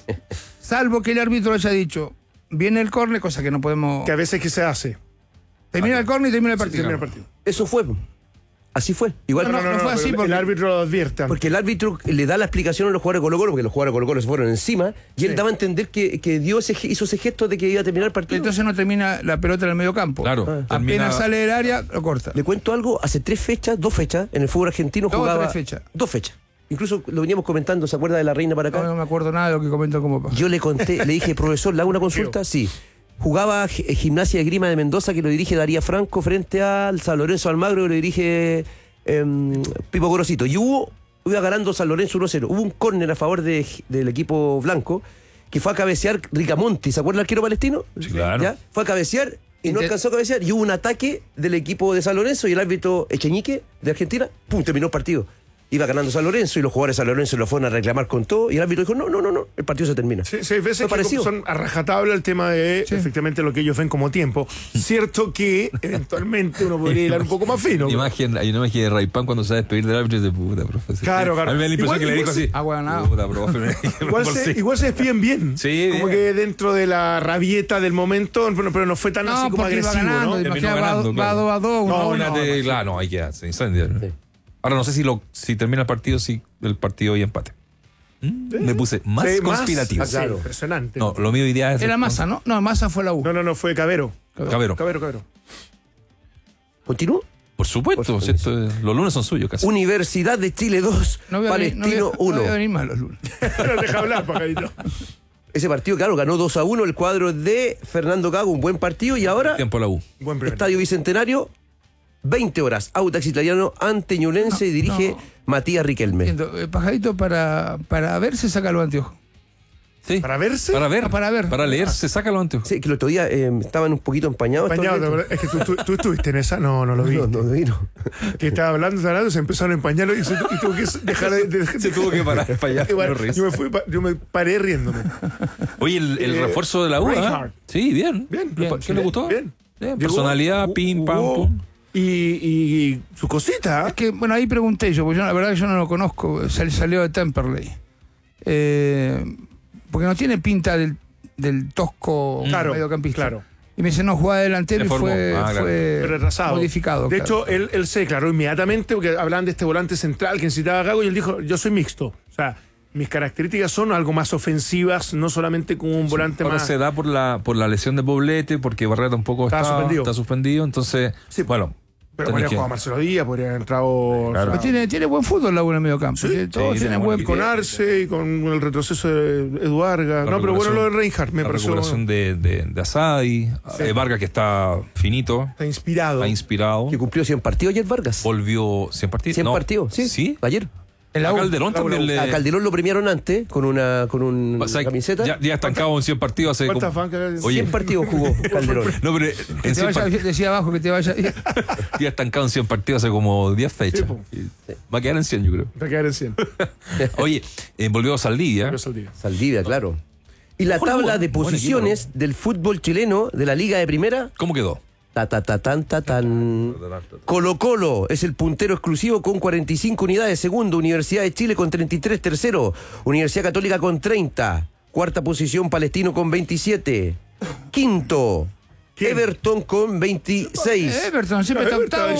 Speaker 6: Salvo que el árbitro haya dicho, viene el córner, cosa que no podemos...
Speaker 7: Que a veces que se hace.
Speaker 6: Termina el córner y termina el
Speaker 7: Sí,
Speaker 6: partido.
Speaker 7: termina el partido.
Speaker 8: Eso fue. Así fue. Igual
Speaker 6: No, no, no fue así
Speaker 7: pero
Speaker 6: porque-
Speaker 7: el árbitro lo advierte.
Speaker 8: porque el árbitro le da la explicación a los jugadores de Colo Colo, porque los jugadores de Colo Colo se fueron encima, y él
Speaker 7: Sí.
Speaker 8: daba a entender que, que dio ese, hizo ese gesto de que iba a terminar el partido.
Speaker 6: Entonces no termina la pelota en el medio campo.
Speaker 5: Claro,
Speaker 8: Ah.
Speaker 5: termina-
Speaker 6: Apenas sale del área, lo corta.
Speaker 8: Le cuento algo, hace tres fechas, dos fechas, en el fútbol argentino
Speaker 6: Dos o
Speaker 8: jugaba...
Speaker 6: tres fechas.
Speaker 8: Dos fechas. Incluso lo veníamos comentando, ¿se acuerda de la Reina para acá?
Speaker 6: No, no me acuerdo nada de lo que comentó como papá.
Speaker 8: Yo le conté, le dije, profesor, ¿le hago una consulta? Sí. Jugaba Gi- Gimnasia de Grima de Mendoza, que lo dirige Daría Franco, frente al San Lorenzo Almagro, que lo dirige em, Pipo Gorosito. Y hubo, iba ganando San Lorenzo uno cero. Hubo un córner a favor de- del equipo blanco, que fue a cabecear Ricamonti. ¿Se acuerda el arquero palestino?
Speaker 5: Sí, claro.
Speaker 8: ¿Ya? Fue a cabecear y no
Speaker 6: Inter-
Speaker 8: alcanzó a cabecear. Y hubo un ataque del equipo de San Lorenzo y el árbitro Echeñique de Argentina, ¡pum!, terminó el partido. Iba ganando San Lorenzo y los jugadores de San Lorenzo lo fueron a reclamar con todo y el árbitro dijo, no, no, no, no, el partido se termina.
Speaker 7: Sí, sí, hay veces
Speaker 8: Fue
Speaker 7: que
Speaker 8: parecido.
Speaker 7: son a rajatabla el tema de
Speaker 6: Sí.
Speaker 7: efectivamente lo que ellos ven como tiempo. Cierto que eventualmente uno podría hilar un poco más fino.
Speaker 5: Imagen, hay una imagen de Raypan cuando se va a despedir del árbitro y dice, puta, profesor.
Speaker 7: Claro, claro.
Speaker 5: A mí me da la impresión
Speaker 7: Igual-
Speaker 5: que le dijo
Speaker 7: igual
Speaker 5: así.
Speaker 7: se-
Speaker 6: Ah, bueno, nada.
Speaker 5: Puta, profe.
Speaker 7: Igual
Speaker 5: Por
Speaker 7: se,
Speaker 5: sí.
Speaker 7: igual se despiden bien.
Speaker 5: Sí,
Speaker 7: como
Speaker 5: bien.
Speaker 7: que dentro de la rabieta del momento, pero, pero no fue tan así
Speaker 6: No,
Speaker 7: como
Speaker 6: porque iba
Speaker 7: agresivo,
Speaker 6: ganando.
Speaker 7: ¿no?
Speaker 5: Terminó
Speaker 6: Imagina, va,
Speaker 5: ganando,
Speaker 6: va
Speaker 5: claro.
Speaker 6: dos a dos, uno a
Speaker 5: No,
Speaker 6: uno.
Speaker 5: una de,
Speaker 6: no,
Speaker 5: claro, no, hay que se incendia.
Speaker 8: Sí.
Speaker 5: Ahora no sé si lo si termina el partido, si el partido y empate. ¿Mm? Me puse más
Speaker 7: Sí,
Speaker 5: conspirativo.
Speaker 7: ah, sí, impresionante.
Speaker 5: No, lo mío hoy día es.
Speaker 6: Era Massa, ¿no? No, Massa fue la U.
Speaker 7: No, no, no, fue Cabero.
Speaker 5: Cabero.
Speaker 7: Cabero, Cabero.
Speaker 8: ¿Continúo?
Speaker 5: Por supuesto,
Speaker 8: Por
Speaker 5: si esto es- los lunes son suyos casi.
Speaker 8: Universidad de Chile dos,
Speaker 6: No voy a venir- no voy a-
Speaker 8: Palestino uno.
Speaker 6: No voy a venir más los lunes.
Speaker 7: No deja hablar, pajarito.
Speaker 8: Ese partido, claro, ganó dos a uno el cuadro de Fernando Gago, un buen partido, y ahora,
Speaker 5: Tiempo la U.
Speaker 7: Buen primer.
Speaker 8: Estadio Bicentenario, veinte horas, Audax Italiano ante Ñublense, y dirige
Speaker 6: no.
Speaker 8: Matías Riquelme.
Speaker 6: Entiendo, eh, Pajarito para, para ver se saca los anteojos.
Speaker 5: Sí.
Speaker 7: ¿Para verse?
Speaker 5: Para ver.
Speaker 6: Ah, para ver.
Speaker 5: Para leer, se saca los anteojos.
Speaker 8: Sí, que el otro día eh, estaban un poquito empañados. estos
Speaker 7: Empañado, de
Speaker 8: lentes.
Speaker 7: verdad. Es que tú, tú- tú estuviste en esa. No, no lo vi.
Speaker 8: No, no, no, no.
Speaker 7: Que estaba hablando, estaba hablando, se empezaron a empañarlo y, se, y tuvo que dejar de. de-
Speaker 5: Se tuvo que parar para allá.
Speaker 7: Igual,
Speaker 5: no ríes.
Speaker 7: yo, me fui, pa- yo me paré riéndome.
Speaker 5: Oye, el, el
Speaker 7: Eh,
Speaker 5: bien. la U, ¿eh?
Speaker 7: Reinhardt.
Speaker 5: Sí, bien.
Speaker 7: Bien,
Speaker 5: ¿Qué,
Speaker 7: bien.
Speaker 5: ¿qué le gustó?
Speaker 7: Bien.
Speaker 5: Bien,
Speaker 7: Llegó,
Speaker 5: personalidad,
Speaker 7: ju-
Speaker 5: pim, pam,
Speaker 7: jugó,
Speaker 5: pum.
Speaker 7: Y, y su cosita.
Speaker 6: Es que, bueno, ahí pregunté yo, porque yo la verdad que yo no lo conozco. Sal- salió de Temperley. Eh, porque no tiene pinta del, del tosco
Speaker 7: Claro,
Speaker 6: mediocampista.
Speaker 7: claro.
Speaker 6: Y me dice, no, jugaba delantero
Speaker 5: Se
Speaker 6: y
Speaker 5: formó.
Speaker 6: fue,
Speaker 5: Ah, claro.
Speaker 6: fue
Speaker 7: Pero retrasado.
Speaker 6: modificado.
Speaker 7: De
Speaker 6: claro.
Speaker 7: hecho, él, él se declaró inmediatamente porque hablaban de este volante central que necesitaba a Gago y él dijo, yo soy mixto. O sea, mis características son algo más ofensivas, no solamente como un volante
Speaker 5: Ahora
Speaker 7: más...
Speaker 5: se da por la por la lesión de Poblete, porque Barrera tampoco
Speaker 7: Está
Speaker 5: está,
Speaker 7: suspendido.
Speaker 5: está suspendido. Entonces,
Speaker 7: Sí,
Speaker 5: bueno.
Speaker 7: Pero
Speaker 5: tenés
Speaker 7: podría
Speaker 5: que-
Speaker 7: jugar Marcelo Díaz, podría haber entrado...
Speaker 5: Claro.
Speaker 7: o
Speaker 6: Pues
Speaker 7: sea,
Speaker 6: tiene, tiene buen fútbol la U en el medio campo.
Speaker 7: Sí,
Speaker 6: Tiene- todos
Speaker 5: sí,
Speaker 6: tienen
Speaker 5: tiene
Speaker 6: buen
Speaker 5: buen
Speaker 7: y con
Speaker 6: pie.
Speaker 7: Arce y con el retroceso de Eduarga.
Speaker 5: La
Speaker 7: No, pero bueno
Speaker 5: recuperación-
Speaker 7: lo de Reinhardt, me
Speaker 5: la
Speaker 7: pareció...
Speaker 5: recuperación de, de, de Asadi, eh, Vargas que está finito,
Speaker 7: Está inspirado.
Speaker 5: está inspirado.
Speaker 8: Que cumplió cien partidos ayer Vargas.
Speaker 5: Volvió cien partidos.
Speaker 8: cien
Speaker 5: No,
Speaker 8: partidos, sí.
Speaker 5: ¿Sí?
Speaker 8: Ayer.
Speaker 6: En la
Speaker 5: A
Speaker 6: U.
Speaker 5: Calderón también le...
Speaker 8: A Calderón lo premiaron antes con una con un
Speaker 5: o sea,
Speaker 8: camiseta.
Speaker 5: Ya, ya estancado en cien partidos hace
Speaker 7: ¿Cuántas
Speaker 5: como-
Speaker 7: bancas?
Speaker 5: Oye,
Speaker 8: cien partidos jugó Calderón.
Speaker 5: no, pero
Speaker 6: Que
Speaker 5: en
Speaker 6: te
Speaker 5: cien
Speaker 6: vaya,
Speaker 5: partidos,
Speaker 6: decía abajo que te vaya bien.
Speaker 5: ya estancado en cien partidos hace como diez fechas.
Speaker 7: Sí, po.
Speaker 5: Y va a quedar en cien, yo creo.
Speaker 7: Va a quedar en cien.
Speaker 5: Oye, eh, volvió a Saldivia.
Speaker 7: Pero Saldivia.
Speaker 8: Saldivia, claro. Y la
Speaker 5: Ojo, la
Speaker 8: tabla
Speaker 5: U,
Speaker 8: de
Speaker 5: buen
Speaker 8: posiciones del fútbol chileno de la Liga de Primera,
Speaker 5: ¿Cómo quedó?
Speaker 8: Ta, ta, ta, tan, ta, tan. Colo Colo es el puntero exclusivo con cuarenta y cinco unidades. Segundo, Universidad de Chile con treinta y tres. Tercero, Universidad Católica con treinta. Cuarta posición, Palestino con veintisiete. Quinto, ¿quién? Everton con veintiséis.
Speaker 6: Everton siempre está octavo.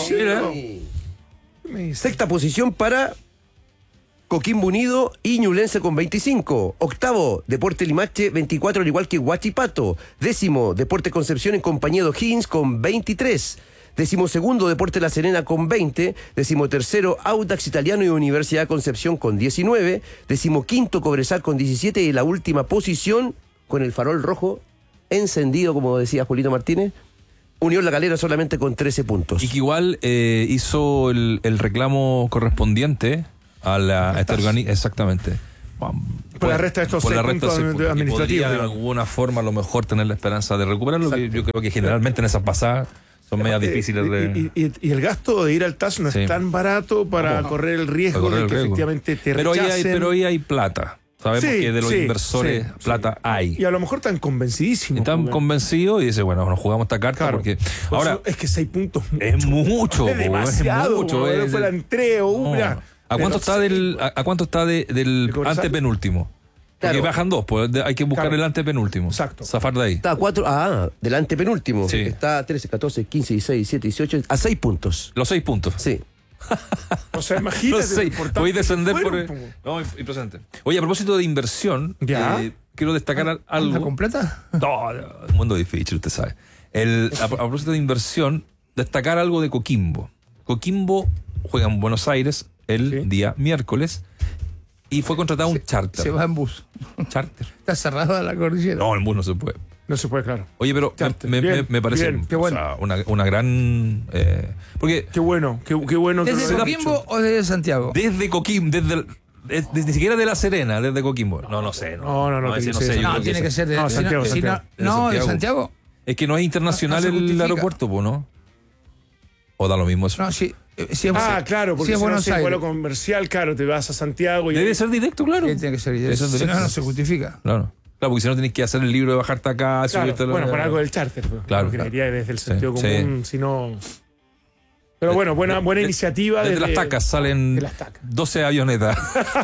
Speaker 8: Sexta posición para Coquimbo Unido y Ñublense con veinticinco. Octavo, Deporte Limache veinticuatro, al igual que Huachipato. Décimo, Deporte Concepción en compañía de O'Higgins con veintitrés. Décimo segundo, Deporte La Serena con veinte. Décimo tercero, Audax Italiano y Universidad Concepción con diecinueve. Décimo quinto, Cobresal con diecisiete. Y la última posición, con el farol rojo encendido, como decía Julito Martínez, Unión La Calera solamente con trece puntos.
Speaker 5: Y que igual eh, hizo el, el reclamo correspondiente a la a este organi- exactamente.
Speaker 7: Por la resta de estos
Speaker 5: por
Speaker 7: seis
Speaker 5: la resta
Speaker 7: puntos
Speaker 5: de seis puntos.
Speaker 7: administrativos,
Speaker 5: Y podría de
Speaker 7: digamos.
Speaker 5: alguna forma a lo mejor tener la esperanza de recuperarlo, que yo creo que generalmente en esas pasadas son medias difíciles de...
Speaker 7: Y, y- y el gasto de ir al T A S no
Speaker 5: Sí.
Speaker 7: es tan barato para
Speaker 5: No.
Speaker 7: correr el riesgo
Speaker 5: Para correr
Speaker 7: de
Speaker 5: el
Speaker 7: que
Speaker 5: riesgo.
Speaker 7: efectivamente te
Speaker 5: pero, ahí hay,
Speaker 7: rechacen.
Speaker 5: pero ahí hay plata. Sabemos
Speaker 7: Sí,
Speaker 5: que de los
Speaker 7: sí,
Speaker 5: inversores
Speaker 7: sí,
Speaker 5: plata hay.
Speaker 7: Y a lo mejor están convencidísimos.
Speaker 5: Están
Speaker 7: porque-
Speaker 5: convencidos y dicen, bueno, nos jugamos esta carta
Speaker 7: Claro.
Speaker 5: porque...
Speaker 7: Por
Speaker 5: Ahora,
Speaker 7: eso es que seis puntos
Speaker 5: es mucho,
Speaker 7: es
Speaker 5: po,
Speaker 7: demasiado.
Speaker 5: es mucho.
Speaker 7: po,
Speaker 5: es-
Speaker 7: fue la entrega,
Speaker 5: no.
Speaker 7: mira.
Speaker 5: ¿A cuánto está del a, a cuánto está de- del
Speaker 7: ¿De Cobresal?
Speaker 5: antepenúltimo? Porque
Speaker 8: Claro.
Speaker 5: bajan dos, pues de- hay que buscar
Speaker 7: Claro.
Speaker 5: el antepenúltimo.
Speaker 7: Exacto.
Speaker 5: Zafar de ahí.
Speaker 8: Está a cuatro, ah, del antepenúltimo.
Speaker 5: Sí.
Speaker 8: Está trece, catorce, quince, dieciséis, diecisiete, dieciocho, a seis puntos.
Speaker 5: Los seis puntos.
Speaker 8: Sí.
Speaker 7: O sea, imagínate.
Speaker 5: Los seis.
Speaker 7: lo importante
Speaker 5: Voy a descender
Speaker 7: que
Speaker 5: por...
Speaker 7: fueron,
Speaker 5: el-
Speaker 7: po.
Speaker 5: No, y presente. Oye, a propósito de inversión,
Speaker 7: Ya.
Speaker 5: eh, quiero destacar al-
Speaker 6: ¿La
Speaker 5: algo...
Speaker 6: completa?
Speaker 5: No, no, un mundo difícil, usted sabe. El, a, a propósito de inversión, destacar algo de Coquimbo. Coquimbo juega en Buenos Aires el
Speaker 7: Sí.
Speaker 5: día miércoles y fue contratado un charter.
Speaker 6: Se va en bus.
Speaker 5: Charter.
Speaker 6: Está cerrada la cordillera.
Speaker 5: No, en bus no se puede.
Speaker 7: No se puede, claro.
Speaker 5: Oye, pero
Speaker 7: Charter.
Speaker 5: me, me-
Speaker 7: Bien,
Speaker 5: me parece
Speaker 7: bien,
Speaker 6: qué bueno.
Speaker 5: o sea, una, una gran... eh, porque
Speaker 7: Qué bueno, qué, qué bueno que
Speaker 6: ¿Desde
Speaker 7: lo hayas
Speaker 6: Coquimbo
Speaker 7: hecho.
Speaker 6: o desde Santiago?
Speaker 5: desde Coquimbo, desde, el- es- desde ni siquiera de La Serena, desde Coquimbo. No, no sé.
Speaker 7: No, no, no,
Speaker 5: ese
Speaker 7: tiene
Speaker 5: no
Speaker 7: que
Speaker 5: sé.
Speaker 7: ser
Speaker 5: yo
Speaker 6: No,
Speaker 5: creo
Speaker 6: tiene que
Speaker 5: es-
Speaker 6: ser de
Speaker 7: No,
Speaker 6: si
Speaker 7: Santiago,
Speaker 6: si
Speaker 7: Santiago.
Speaker 5: De
Speaker 6: No, de
Speaker 5: Santiago.
Speaker 6: Santiago.
Speaker 5: Es que no es internacional
Speaker 6: No, no se
Speaker 5: el
Speaker 6: justifica.
Speaker 5: aeropuerto, pues, ¿no? O da lo mismo eso.
Speaker 6: No, si, eh, si es,
Speaker 7: Ah, claro, porque
Speaker 6: si es
Speaker 7: si no
Speaker 6: Buenos
Speaker 7: es vuelo
Speaker 6: Aires.
Speaker 7: comercial, claro, te vas a Santiago y
Speaker 5: Debe ser directo, claro.
Speaker 6: Sí, tiene que ser.
Speaker 5: Eso es
Speaker 6: Si no,
Speaker 5: directo.
Speaker 6: no se justifica.
Speaker 5: Claro. Claro, porque si no tenés que hacer el libro de bajarte acá,
Speaker 7: Claro,
Speaker 5: subirte la-
Speaker 7: bueno, por algo del charter, pues,
Speaker 5: Claro,
Speaker 7: porque
Speaker 5: claro.
Speaker 7: iría desde el
Speaker 5: Sí,
Speaker 7: sentido
Speaker 5: sí.
Speaker 7: común, si no... Pero bueno, buena, buena
Speaker 5: De-
Speaker 7: iniciativa.
Speaker 5: Desde,
Speaker 7: desde-
Speaker 5: las tacas salen
Speaker 7: de las tacas.
Speaker 5: doce avionetas.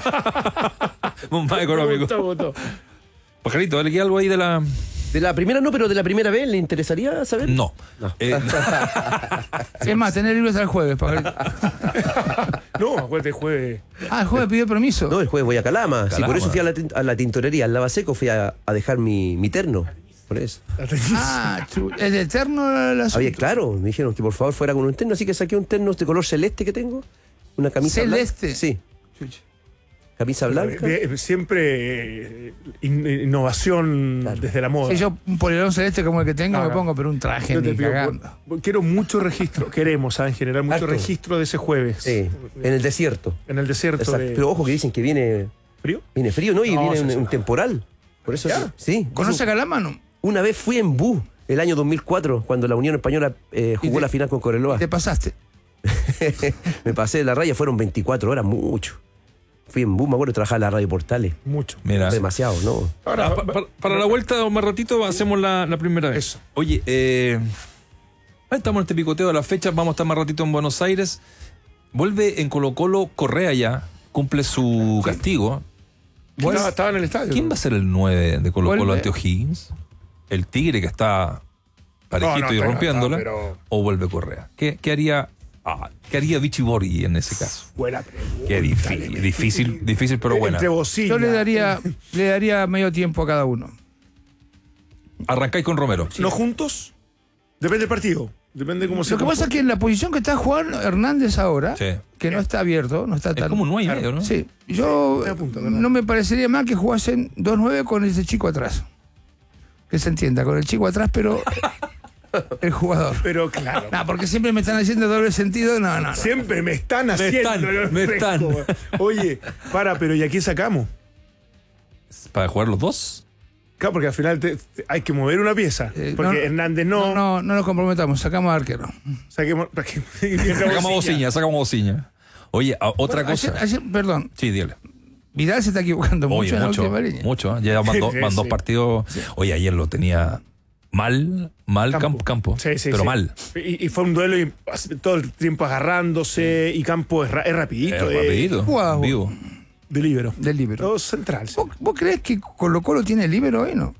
Speaker 5: Más económico.
Speaker 7: Me gustó, me gustó.
Speaker 5: Pajarito, ¿le queda algo ahí de la...?
Speaker 8: De la primera no, pero de la primera vez, ¿le interesaría saber?
Speaker 5: No. Eh,
Speaker 6: Es más, tener libros hasta el jueves. para-
Speaker 7: No, acuérdate, jueves.
Speaker 6: Ah, el jueves pidió permiso.
Speaker 8: No, el jueves voy a Calama. Sí,
Speaker 5: Calama.
Speaker 8: por eso fui a la, tin- a la tintorería, al Lavaseco, fui a, a dejar mi, mi terno. Por eso.
Speaker 6: Ah, chu- es de eterno el asunto.
Speaker 8: Había, claro, me dijeron que por favor fuera con un terno, así que saqué un terno de color celeste que tengo. Una camisa
Speaker 6: ¿Celeste?
Speaker 8: blanca. Sí. Camisa blanca.
Speaker 7: De- de- siempre eh, in- innovación
Speaker 8: Claro.
Speaker 7: desde la moda.
Speaker 6: Si yo un polerón celeste como el que tengo,
Speaker 7: Ah,
Speaker 6: me pongo, pero un traje
Speaker 7: Yo te
Speaker 6: ni
Speaker 7: pido,
Speaker 6: cagando.
Speaker 7: por- quiero mucho registro, queremos, ¿sabes? Generar mucho
Speaker 8: Harto.
Speaker 7: registro de ese jueves.
Speaker 8: Sí, en el desierto.
Speaker 7: En el desierto
Speaker 8: Exacto.
Speaker 7: de
Speaker 8: Pero ojo que dicen que viene,
Speaker 7: frío.
Speaker 8: viene frío, ¿no? Y
Speaker 7: No,
Speaker 8: viene
Speaker 7: sí,
Speaker 8: un,
Speaker 7: sí.
Speaker 8: un temporal. Por eso
Speaker 7: ¿Ya?
Speaker 8: sí.
Speaker 6: ¿Conoce a Calama, no?
Speaker 8: Una vez fui en bus, el año dos mil cuatro, cuando la Unión Española eh,
Speaker 6: Y
Speaker 8: jugó
Speaker 6: te-
Speaker 8: la final con Correloa.
Speaker 6: Te pasaste.
Speaker 8: Me pasé de la raya, fueron veinticuatro horas, mucho. Fui en bus, me acuerdo, trabajaba en la radio Portales.
Speaker 7: Mucho.
Speaker 5: Mira.
Speaker 8: Demasiado, ¿no?
Speaker 7: Ahora,
Speaker 5: Ah, pa- pa- para la vuelta, más ratito, hacemos la, la primera vez.
Speaker 7: Eso.
Speaker 5: Oye, eh, ahí estamos en este picoteo de las fechas. Vamos a estar más ratito en Buenos Aires. Vuelve en Colo Colo Correa ya. Cumple su castigo.
Speaker 7: estaba, estaba en el estadio.
Speaker 5: ¿Quién va a ser el nueve de Colo Colo
Speaker 6: Vuelve.
Speaker 5: ante O'Higgins? ¿El Tigre que está parejito
Speaker 7: No, no,
Speaker 5: y
Speaker 7: pero-
Speaker 5: rompiéndola?
Speaker 7: no, pero-
Speaker 5: ¿O vuelve Correa? ¿Qué, qué haría, ah, ¿qué haría Vichy Borghi en ese caso?
Speaker 7: Buena pregunta.
Speaker 5: Qué difícil, difícil, difícil, pero buena.
Speaker 7: Entre bocina.
Speaker 6: Yo le daría, le daría medio tiempo a cada uno.
Speaker 5: Arrancáis con Romero.
Speaker 7: ¿No juntos? Depende del partido. Depende cómo se
Speaker 6: Lo que pasa es que en la posición que está Juan Hernández ahora,
Speaker 5: Sí.
Speaker 6: que no está abierto, no está
Speaker 5: Es
Speaker 6: tan...
Speaker 5: como un nueve y medio, ¿no?
Speaker 6: Sí, yo
Speaker 7: me apunto, ¿verdad?
Speaker 6: no me parecería mal que jugasen dos nueve con ese chico atrás. Que se entienda, con el chico atrás, pero el jugador.
Speaker 7: Pero claro.
Speaker 6: No, porque siempre me están haciendo doble sentido. No, no, no.
Speaker 7: Siempre me están haciendo.
Speaker 5: están,
Speaker 7: los
Speaker 5: me
Speaker 7: frescos.
Speaker 5: están.
Speaker 7: Oye, para, pero ¿y aquí sacamos?
Speaker 5: ¿Para jugar los dos?
Speaker 7: Claro, porque al final te- te- hay que mover una pieza.
Speaker 6: Eh,
Speaker 7: porque
Speaker 6: no,
Speaker 7: Hernández no.
Speaker 6: No, no, no nos comprometamos, sacamos al arquero.
Speaker 7: Saquemos. para que-
Speaker 5: Sacamos bociña, sacamos bociña. Oye, a- otra
Speaker 6: Bueno,
Speaker 5: cosa.
Speaker 6: ayer- ayer- perdón,
Speaker 5: Sí, dígale.
Speaker 6: Vidal se está equivocando
Speaker 5: Oye,
Speaker 6: mucho en la
Speaker 5: mucho,
Speaker 6: última línea.
Speaker 5: mucho. ¿eh? Ya van, dos,
Speaker 7: Sí,
Speaker 5: van dos
Speaker 7: sí.
Speaker 5: partidos. Oye, ayer lo tenía Mal, mal
Speaker 7: Campo.
Speaker 5: campo, campo
Speaker 7: Sí, sí,
Speaker 5: pero
Speaker 7: sí.
Speaker 5: mal.
Speaker 7: Y, y fue un duelo y todo el tiempo agarrándose y Campo es, ra- es rapidito.
Speaker 5: Es
Speaker 7: eh,
Speaker 5: rapidito,
Speaker 6: Guau.
Speaker 5: vivo.
Speaker 7: de líbero.
Speaker 6: Del líbero.
Speaker 7: Todo central. sí.
Speaker 6: ¿Vos, vos creés que Colo Colo tiene líbero hoy, no?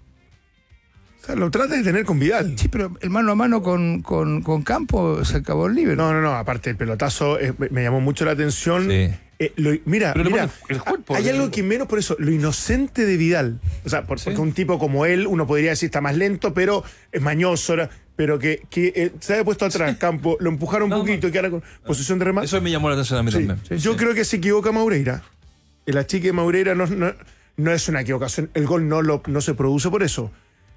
Speaker 7: O sea, lo trata de tener con Vidal.
Speaker 6: Sí, pero el mano a mano con, con, con Campo se acabó el líbero.
Speaker 7: No, no, no. Aparte, el pelotazo eh, me- me llamó mucho la atención.
Speaker 5: Sí.
Speaker 7: Eh, lo- mira,
Speaker 5: Pero le
Speaker 7: mira,
Speaker 5: pone el cuerpo,
Speaker 7: hay
Speaker 5: le-
Speaker 7: algo que menos por eso, lo inocente de Vidal. O sea, por-
Speaker 5: Sí.
Speaker 7: porque un tipo como él, uno podría decir está más lento, pero es mañoso, ¿no? Pero que, que eh, se había puesto atrás, Campo, lo empujaron un
Speaker 5: No,
Speaker 7: poquito y que ahora con posición de remate.
Speaker 5: Eso me llamó la atención a mí
Speaker 7: Sí.
Speaker 5: también.
Speaker 7: Yo creo que se equivoca Maureira. El achique de Maureira no, no, no es una equivocación. El gol no, lo, no se produce por eso.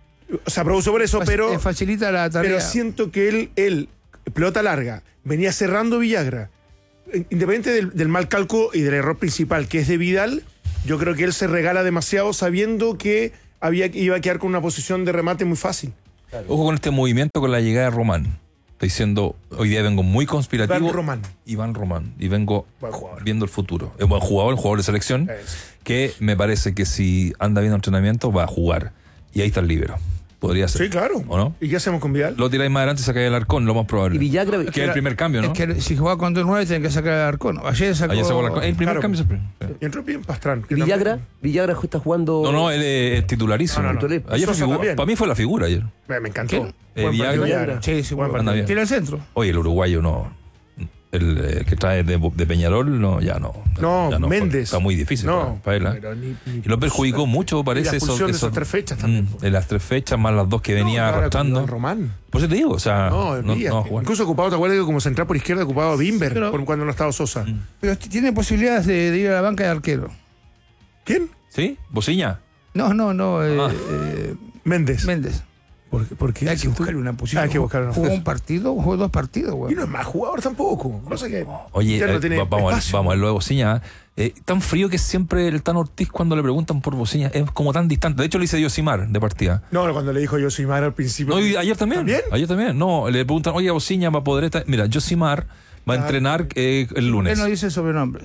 Speaker 7: O sea, produce por eso,
Speaker 6: Fac-
Speaker 7: pero.
Speaker 6: eh, facilita la tarea.
Speaker 7: Pero siento que él, él, pelota larga, venía cerrando Villagra. Independiente del, del mal cálculo y del error principal, que es de Vidal, yo creo que él se regala demasiado sabiendo que había, iba a quedar con una posición de remate muy fácil.
Speaker 5: Ojo con este movimiento con la llegada de Román. Está diciendo, hoy día vengo muy conspirativo.
Speaker 7: Iván Román.
Speaker 5: Iván Román. Y vengo
Speaker 7: Buen jugador.
Speaker 5: viendo el futuro. Es buen jugador, un jugador de selección,
Speaker 7: Es.
Speaker 5: que me parece que si anda viendo entrenamiento va a jugar. Y ahí está el líbero. Podría ser.
Speaker 7: Sí, claro.
Speaker 5: ¿O no?
Speaker 7: ¿Y qué hacemos con Vidal?
Speaker 5: Lo tiráis más adelante y sacáis el arcón, lo más probable.
Speaker 8: Y Villagra,
Speaker 5: que es el primer cambio, ¿no?
Speaker 6: Es que si jugaba con dos nueve tienen que sacar el Arcón. Ayer sacó.
Speaker 5: Ayer sacó el arcón. El primer
Speaker 7: Claro.
Speaker 5: cambio es el primer.
Speaker 7: Y entró bien Pastrán. que
Speaker 8: Villagra,
Speaker 7: también-
Speaker 8: Villagra está jugando.
Speaker 5: No, no, él es titularísimo.
Speaker 7: No, no, no.
Speaker 5: Ayer fue
Speaker 7: Sosa
Speaker 5: figu-
Speaker 7: también.
Speaker 5: para mí fue la figura ayer.
Speaker 7: Me, me encantó.
Speaker 6: ¿Quién?
Speaker 5: Eh,
Speaker 7: Buen
Speaker 5: Villagra.
Speaker 7: partido,
Speaker 6: Sí, sí,
Speaker 7: Buen
Speaker 6: bueno.
Speaker 5: Anda bien.
Speaker 6: Tiene el centro.
Speaker 5: Oye, el uruguayo no. El eh, que trae de, de Peñarol, no, ya no.
Speaker 7: No,
Speaker 5: ya
Speaker 7: Méndez.
Speaker 5: Está muy difícil
Speaker 7: No,
Speaker 5: para, para él. ¿eh?
Speaker 7: pero ni- ni-
Speaker 5: Y lo perjudicó mucho, parece.
Speaker 7: la expulsión de
Speaker 5: eso-
Speaker 7: esas tres fechas también,
Speaker 5: Mm,
Speaker 7: po.
Speaker 5: de las tres fechas, más las dos que venía
Speaker 7: No, ahora
Speaker 5: arrastrando.
Speaker 7: con Román.
Speaker 5: Por eso te digo, o sea,
Speaker 7: No,
Speaker 5: no, no,
Speaker 7: olvídate.
Speaker 5: va a jugar.
Speaker 7: Incluso ocupado, ¿te acuerdas que como central por izquierda ocupaba a Bimber
Speaker 6: pero-
Speaker 7: por cuando no estaba Sosa?
Speaker 5: Mm.
Speaker 6: Pero t- tiene posibilidades de, de ir a la banca de arquero.
Speaker 7: ¿Quién?
Speaker 5: ¿Sí? ¿Bociña?
Speaker 6: No, no, no. eh,
Speaker 5: Ah.
Speaker 6: eh,
Speaker 7: Méndez.
Speaker 6: Méndez.
Speaker 7: ¿Por, qué- por qué?
Speaker 6: Hay que buscarle una posición.
Speaker 7: Hay que buscarle una
Speaker 6: Jugó
Speaker 7: posición.
Speaker 6: un partido, jugó dos partidos,
Speaker 7: Y
Speaker 6: güey.
Speaker 7: no es más jugador tampoco. No sé qué.
Speaker 5: Oye,
Speaker 7: Ya no
Speaker 5: eh,
Speaker 7: tiene
Speaker 5: va- vamos, a,
Speaker 7: espacio.
Speaker 5: vamos a verlo de Bociña. Eh, tan frío que siempre el Tan Ortiz cuando le preguntan por Bociña es como tan distante. De hecho, le hice Yosimar de partida.
Speaker 7: No, no, cuando le dijo Yosimar al principio.
Speaker 5: No, y ayer también.
Speaker 7: ¿También?
Speaker 5: Ayer también. No, le preguntan, oye, Bociña va a poder estar. Mira, Yosimar va a
Speaker 7: Ah,
Speaker 5: entrenar eh, el lunes.
Speaker 6: Él no dice sobrenombres.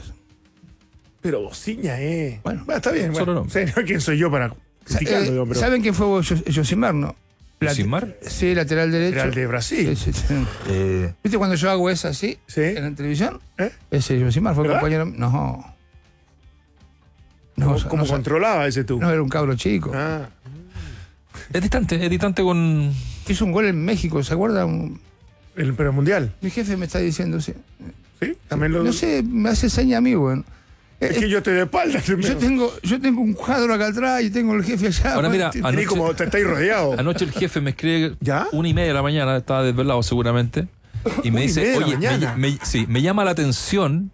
Speaker 7: Pero Bociña, eh.
Speaker 6: Bueno,
Speaker 7: está bien.
Speaker 5: solo
Speaker 7: Bueno,
Speaker 5: no.
Speaker 7: sí, no, ¿quién soy yo para
Speaker 6: Sa-
Speaker 7: criticarlo?
Speaker 6: eh,
Speaker 7: digo, pero
Speaker 6: ¿Saben quién fue Yo- Yosimar, no? Late-
Speaker 5: ¿Yosimar?
Speaker 6: Sí, lateral derecho.
Speaker 7: era el de Brasil.
Speaker 6: Sí, sí, sí.
Speaker 5: Eh,
Speaker 6: ¿Viste cuando yo hago esa así?
Speaker 7: Sí.
Speaker 6: En la televisión.
Speaker 7: ¿Eh?
Speaker 6: Ese Yosimar fue
Speaker 7: ¿Verdad?
Speaker 6: compañero. No. No,
Speaker 7: ¿Cómo,
Speaker 6: no,
Speaker 7: cómo
Speaker 6: no,
Speaker 7: controlaba ese tú?
Speaker 6: no, era un cabro chico.
Speaker 7: Ah,
Speaker 5: es distante, es distante con.
Speaker 6: Hizo un gol en México, ¿se acuerdan?
Speaker 7: el, pero el mundial.
Speaker 6: Mi jefe me está diciendo, sí.
Speaker 7: ¿Sí? También lo.
Speaker 6: No sé, me hace seña a mí, güey. Eh,
Speaker 7: Es que yo estoy de espalda.
Speaker 6: Yo tengo, yo tengo un cuadro acá atrás y tengo el jefe allá.
Speaker 5: Ahora mira,
Speaker 6: güey.
Speaker 7: Tení
Speaker 5: anoche,
Speaker 7: como te estáis rodeado.
Speaker 5: anoche el jefe me escribe
Speaker 7: ¿Ya?
Speaker 5: una y media de la mañana, estaba desvelado seguramente, y me
Speaker 7: Una y
Speaker 5: dice,
Speaker 7: media de la
Speaker 5: oye, me,
Speaker 7: mañana.
Speaker 5: me- sí, me llama la atención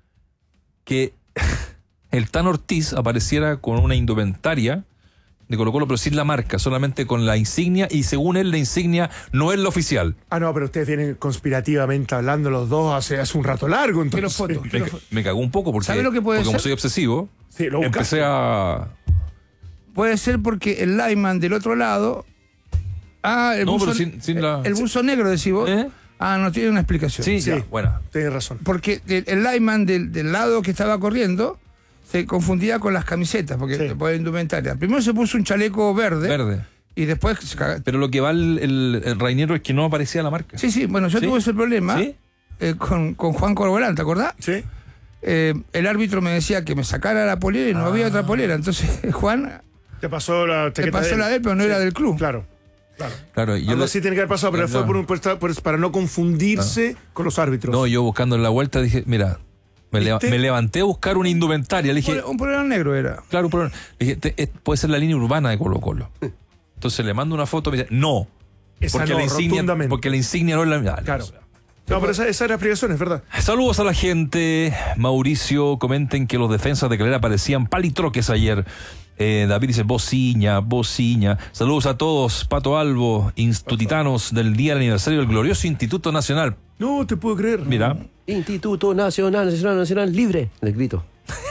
Speaker 5: que el Tan Ortiz apareciera con una indumentaria de Colo Colo, pero sin la marca, solamente con la insignia, y según él la insignia no es la oficial.
Speaker 7: Ah, no, pero ustedes vienen conspirativamente hablando los dos hace, hace un rato largo.
Speaker 6: Quiero
Speaker 7: Entonces.
Speaker 6: fotos.
Speaker 5: Me,
Speaker 6: quiero
Speaker 5: ca-
Speaker 6: fotos.
Speaker 5: me cagó un poco porque,
Speaker 6: ¿Sabe lo que puede
Speaker 5: porque como
Speaker 6: ser?
Speaker 5: soy obsesivo,
Speaker 7: Sí, lo buscaste.
Speaker 5: empecé a...
Speaker 6: Puede ser porque el lineman del otro lado. Ah, el
Speaker 5: No,
Speaker 6: buzo,
Speaker 5: pero sin- sin la-
Speaker 6: el buzo negro, decís vos.
Speaker 5: ¿Eh?
Speaker 6: Ah, no tiene una explicación.
Speaker 5: Sí,
Speaker 7: Sí.
Speaker 5: ya, bueno.
Speaker 7: Tienes razón.
Speaker 6: Porque el, el lineman del, del lado que estaba corriendo se confundía con las camisetas, porque
Speaker 7: Sí.
Speaker 6: después de indumentaria. Primero se puso un chaleco verde,
Speaker 5: Verde.
Speaker 6: y después se caga-
Speaker 5: Pero lo que va el, el, el Rainero es que no aparecía la marca.
Speaker 6: Sí, sí, bueno, yo
Speaker 5: ¿Sí?
Speaker 6: tuve ese problema
Speaker 5: ¿Sí?
Speaker 6: eh, con, con Juan Corbalán, ¿te acordás?
Speaker 7: ¿Sí?
Speaker 6: Eh, el árbitro me decía que me sacara la polera y no había
Speaker 5: Ah.
Speaker 6: otra polera. Entonces Juan
Speaker 7: Te pasó la
Speaker 6: te
Speaker 7: chaqueta
Speaker 6: pasó
Speaker 7: él.
Speaker 6: la de él, pero no
Speaker 7: Sí,
Speaker 6: era del club.
Speaker 7: Claro. Claro.
Speaker 5: Claro, y yo
Speaker 7: Algo
Speaker 5: le-
Speaker 7: así tiene que haber pasado, pero
Speaker 5: No.
Speaker 7: fue por un, por esta- por- para no confundirse con los árbitros.
Speaker 5: No, yo buscando en la vuelta dije, mira, me, leva-
Speaker 7: ¿Viste?
Speaker 5: me levanté a buscar una indumentaria. Le dije,
Speaker 6: Un polera negro era.
Speaker 5: claro, pero, le dije, "Te- es- puede ser la línea urbana de Colo Colo. Entonces le mando una foto y me dice, no.
Speaker 7: Esa
Speaker 5: Porque,
Speaker 7: no,
Speaker 5: la insignia,
Speaker 7: rotundamente.
Speaker 5: porque la insignia no es la... Dale,
Speaker 7: Claro.
Speaker 5: o sea.
Speaker 7: No, pero esa, esa era la explicación, es verdad.
Speaker 5: Saludos a la gente. Mauricio, comenten que los defensas de Calera parecían palitroques ayer. Eh, David dice, bociña, bociña. Saludos a todos. Pato Albo, institutitanos del día del aniversario del glorioso Instituto Nacional.
Speaker 7: No te puedo creer.
Speaker 5: Mira.
Speaker 8: Instituto Nacional, Nacional, Nacional, libre. Les grito.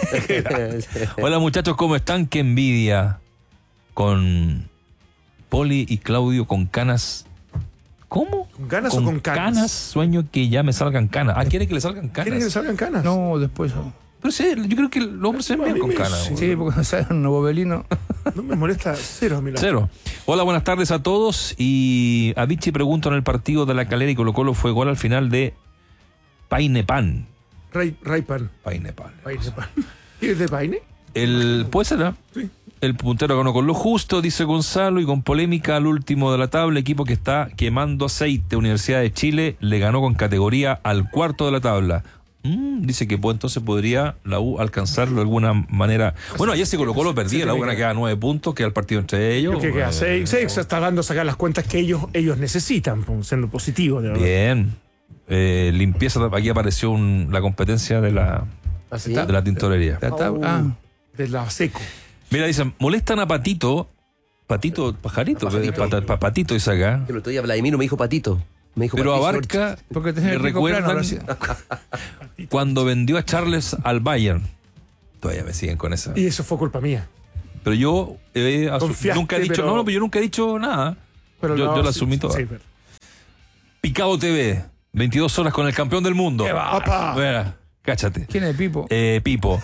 Speaker 5: Hola muchachos, ¿cómo están? Qué envidia con Poli y Claudio con canas. ¿Cómo?
Speaker 7: ¿Con ganas o con canas?
Speaker 5: Sueño que ya me salgan canas. Ah, ¿quiere que le salgan canas?
Speaker 7: ¿Quieren que le salgan canas?
Speaker 6: No, después.
Speaker 5: Pero sí, yo creo que los hombres se ven bien con canas.
Speaker 7: Sí.
Speaker 5: güey.
Speaker 6: Sí, porque sale un nuevo velino.
Speaker 7: No me molesta cero, mira.
Speaker 5: Cero. Hola, buenas tardes a todos. Y a Vichy pregunto en el partido de La Calera y Colo Colo fue gol al final de Painepan.
Speaker 7: Ray, Raypan.
Speaker 5: Painepan.
Speaker 7: Painepan. ¿Y es de Paine?
Speaker 5: El, puede ser, ¿no?
Speaker 7: Sí.
Speaker 5: El puntero ganó con lo justo, dice Gonzalo, y con polémica al último de la tabla, equipo que está quemando aceite. Universidad de Chile le ganó con categoría al cuarto de la tabla. Mm, dice que pues, entonces podría la U alcanzarlo de alguna manera. Bueno, ayer se colocó, lo perdía, la U queda nueve puntos, queda el partido entre ellos.
Speaker 7: Que queda seis, seis, se está dando a sacar las cuentas que ellos, ellos necesitan, siendo positivo, de verdad.
Speaker 5: Bien. Eh, limpieza, aquí apareció un, la competencia de la,
Speaker 7: ¿Sí?
Speaker 5: de la tintorería.
Speaker 7: Oh, ah. De la seco.
Speaker 5: Mira, dicen, molestan a Patito. Patito, pajarito,
Speaker 8: Pajarito.
Speaker 5: Pat, pat, Patito dice acá.
Speaker 8: El otro día Vladimiro me dijo patito. Me dijo
Speaker 5: Pero
Speaker 8: Patricio
Speaker 5: abarca,
Speaker 8: Ortiz.
Speaker 6: Porque tenés
Speaker 5: me
Speaker 6: el pico
Speaker 5: recuerdan
Speaker 6: plano,
Speaker 5: cuando vendió a Charles al Bayern. Todavía me siguen con esa.
Speaker 7: Y eso fue culpa mía.
Speaker 5: Pero yo eh, asu-
Speaker 7: Confiaste,
Speaker 5: nunca he dicho,
Speaker 7: pero-
Speaker 5: no, no, pero yo nunca he dicho nada.
Speaker 7: Pero
Speaker 5: yo,
Speaker 7: no,
Speaker 5: yo la
Speaker 7: sí,
Speaker 5: asumí toda.
Speaker 7: sí, pero-
Speaker 5: Picado T V, veintidós horas con el campeón del mundo.
Speaker 7: ¡Apa!
Speaker 5: Mira, cáchate.
Speaker 6: ¿Quién es Pipo?
Speaker 5: Eh, Pipo.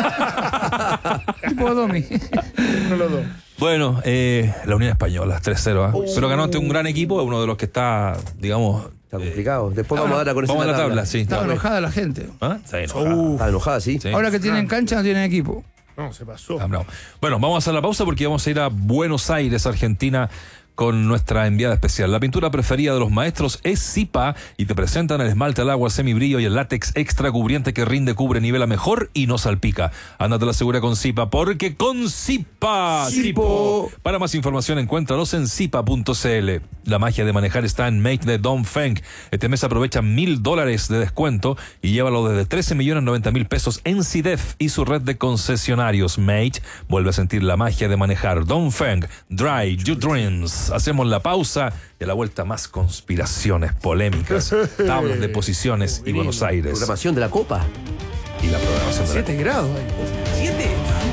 Speaker 6: Pipo Domi.
Speaker 7: No lo doy.
Speaker 5: Bueno, eh, la Unión Española, tres cero. ¿eh?
Speaker 7: Oh.
Speaker 5: Pero ganó ante un gran equipo, uno de los que está, digamos.
Speaker 8: Está complicado. Después vamos a dar la conexión
Speaker 5: Vamos a la tabla,
Speaker 8: tabla.
Speaker 5: sí.
Speaker 6: Estaba enojada la gente.
Speaker 5: ¿Ah? Está enojado.
Speaker 7: Uh,
Speaker 8: Está enojada, sí.
Speaker 5: Sí.
Speaker 6: Ahora que tienen cancha, no tienen equipo.
Speaker 7: no, se pasó.
Speaker 5: Ah, bravo. Bueno, vamos a hacer la pausa porque vamos a ir a Buenos Aires, Argentina, con nuestra enviada especial. La pintura preferida de los maestros es Zipa y te presentan el esmalte al agua semibrillo y el látex extra cubriente que rinde, cubre, nivela mejor y no salpica. Ándate la segura con Zipa, porque con Zipa,
Speaker 7: Zipo.
Speaker 5: Para más información encuéntralos en zipa punto c l. La magia de manejar está en Mate de Dongfeng. Este mes aprovecha mil dólares de descuento y llévalo desde trece millones noventa mil pesos en C I D E F y su red de concesionarios. Mate vuelve a sentir la magia de manejar. Dongfeng, Drive Your Dreams. Hacemos la pausa y a la vuelta más conspiraciones, polémicas, tablas de posiciones y Buenos Aires.
Speaker 8: Programación de la Copa.
Speaker 5: Y la programación de la
Speaker 7: Siete grados ahí.
Speaker 8: Siete.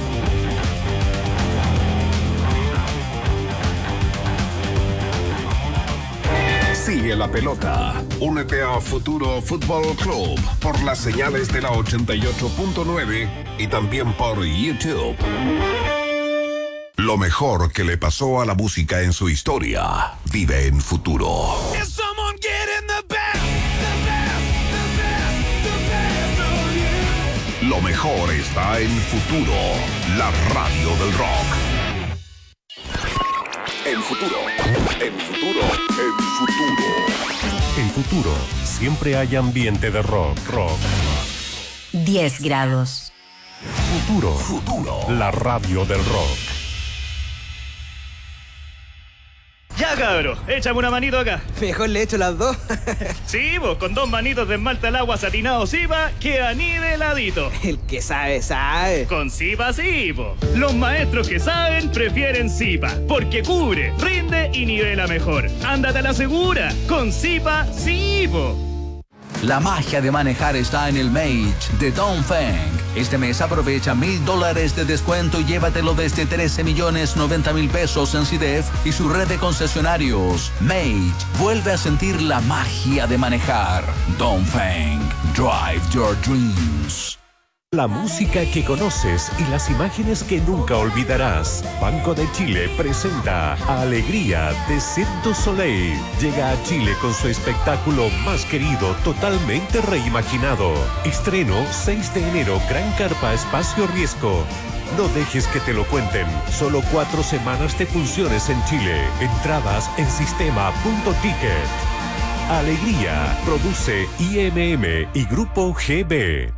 Speaker 1: Sigue la pelota. Únete a Futuro Fútbol Club por las señales de la ochenta y ocho punto nueve y también por YouTube. Lo mejor que le pasó a la música en su historia vive en Futuro. Lo mejor está en Futuro, la radio del rock. En Futuro, en Futuro, en Futuro.
Speaker 2: En Futuro, siempre hay ambiente de rock, rock.
Speaker 4: diez grados.
Speaker 2: Futuro,
Speaker 1: Futuro.
Speaker 2: la radio del rock.
Speaker 9: Ya, cabro, échame una manito acá.
Speaker 10: Mejor le echo las dos.
Speaker 9: Sí, vos, con dos manitos de esmalte al agua satinado Zipa, queda niveladito.
Speaker 10: El que sabe, sabe.
Speaker 9: Con Zipa sí, po. Los maestros que saben prefieren Zipa, porque cubre, rinde y nivela mejor. Ándate a la segura, con Zipa sí, po.
Speaker 11: La magia de manejar está en el Mage de Dongfeng. Este mes aprovecha mil dólares de descuento y llévatelo desde trece millones noventa mil pesos en C I D E F y su red de concesionarios. Mage vuelve a sentir la magia de manejar. Dongfeng, drive your dreams.
Speaker 2: La música que conoces y las imágenes que nunca olvidarás. Banco de Chile presenta Alegría de Cirque du Soleil. Llega a Chile con su espectáculo más querido, totalmente reimaginado. Estreno seis de enero, Gran Carpa, Espacio Riesgo. No dejes que te lo cuenten. Solo cuatro semanas de funciones en Chile. Entradas en sistema punto ticket. Alegría produce I M M y Grupo G B.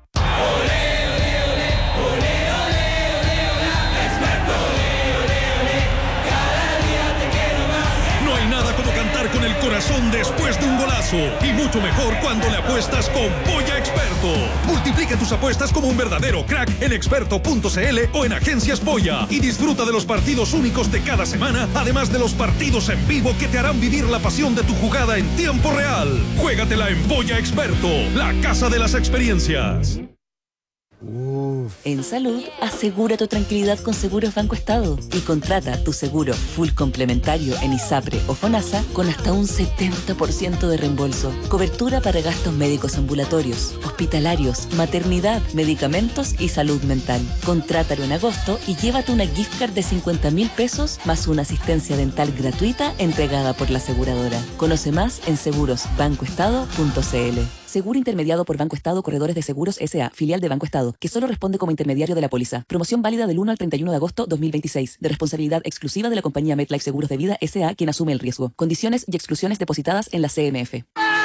Speaker 12: No hay nada como cantar con el corazón después de un golazo. Y mucho mejor cuando le apuestas con Polla Experto. Multiplica tus apuestas como un verdadero crack en experto punto c l o en Agencias Polla. Y disfruta de los partidos únicos de cada semana, además de los partidos en vivo que te harán vivir la pasión de tu jugada en tiempo real. Juégatela en Polla Experto, la casa de las experiencias.
Speaker 8: Uf.
Speaker 13: En salud, asegura tu tranquilidad con Seguros Banco Estado y contrata tu seguro full complementario en ISAPRE o FONASA con hasta un setenta por ciento de reembolso. Cobertura para gastos médicos ambulatorios, hospitalarios, maternidad, medicamentos y salud mental. Contrátalo en agosto y llévate una gift card de cincuenta mil pesos más una asistencia dental gratuita entregada por la aseguradora. Conoce más en seguros banco estado punto c l. Seguro intermediado por Banco Estado Corredores de Seguros S A, filial de Banco Estado, que solo responde como intermediario de la póliza. Promoción válida del uno al treinta y uno de agosto dos mil veintiséis, de responsabilidad exclusiva de la compañía MetLife Seguros de Vida S A, quien asume el riesgo. Condiciones y exclusiones depositadas en la C M F.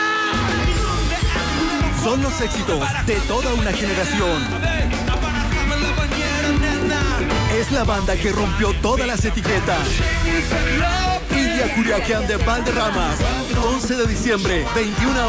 Speaker 14: Son los éxitos de toda una generación. Es la banda que rompió todas las etiquetas. India Curiaquian de Valderramas, once de diciembre, veintiuna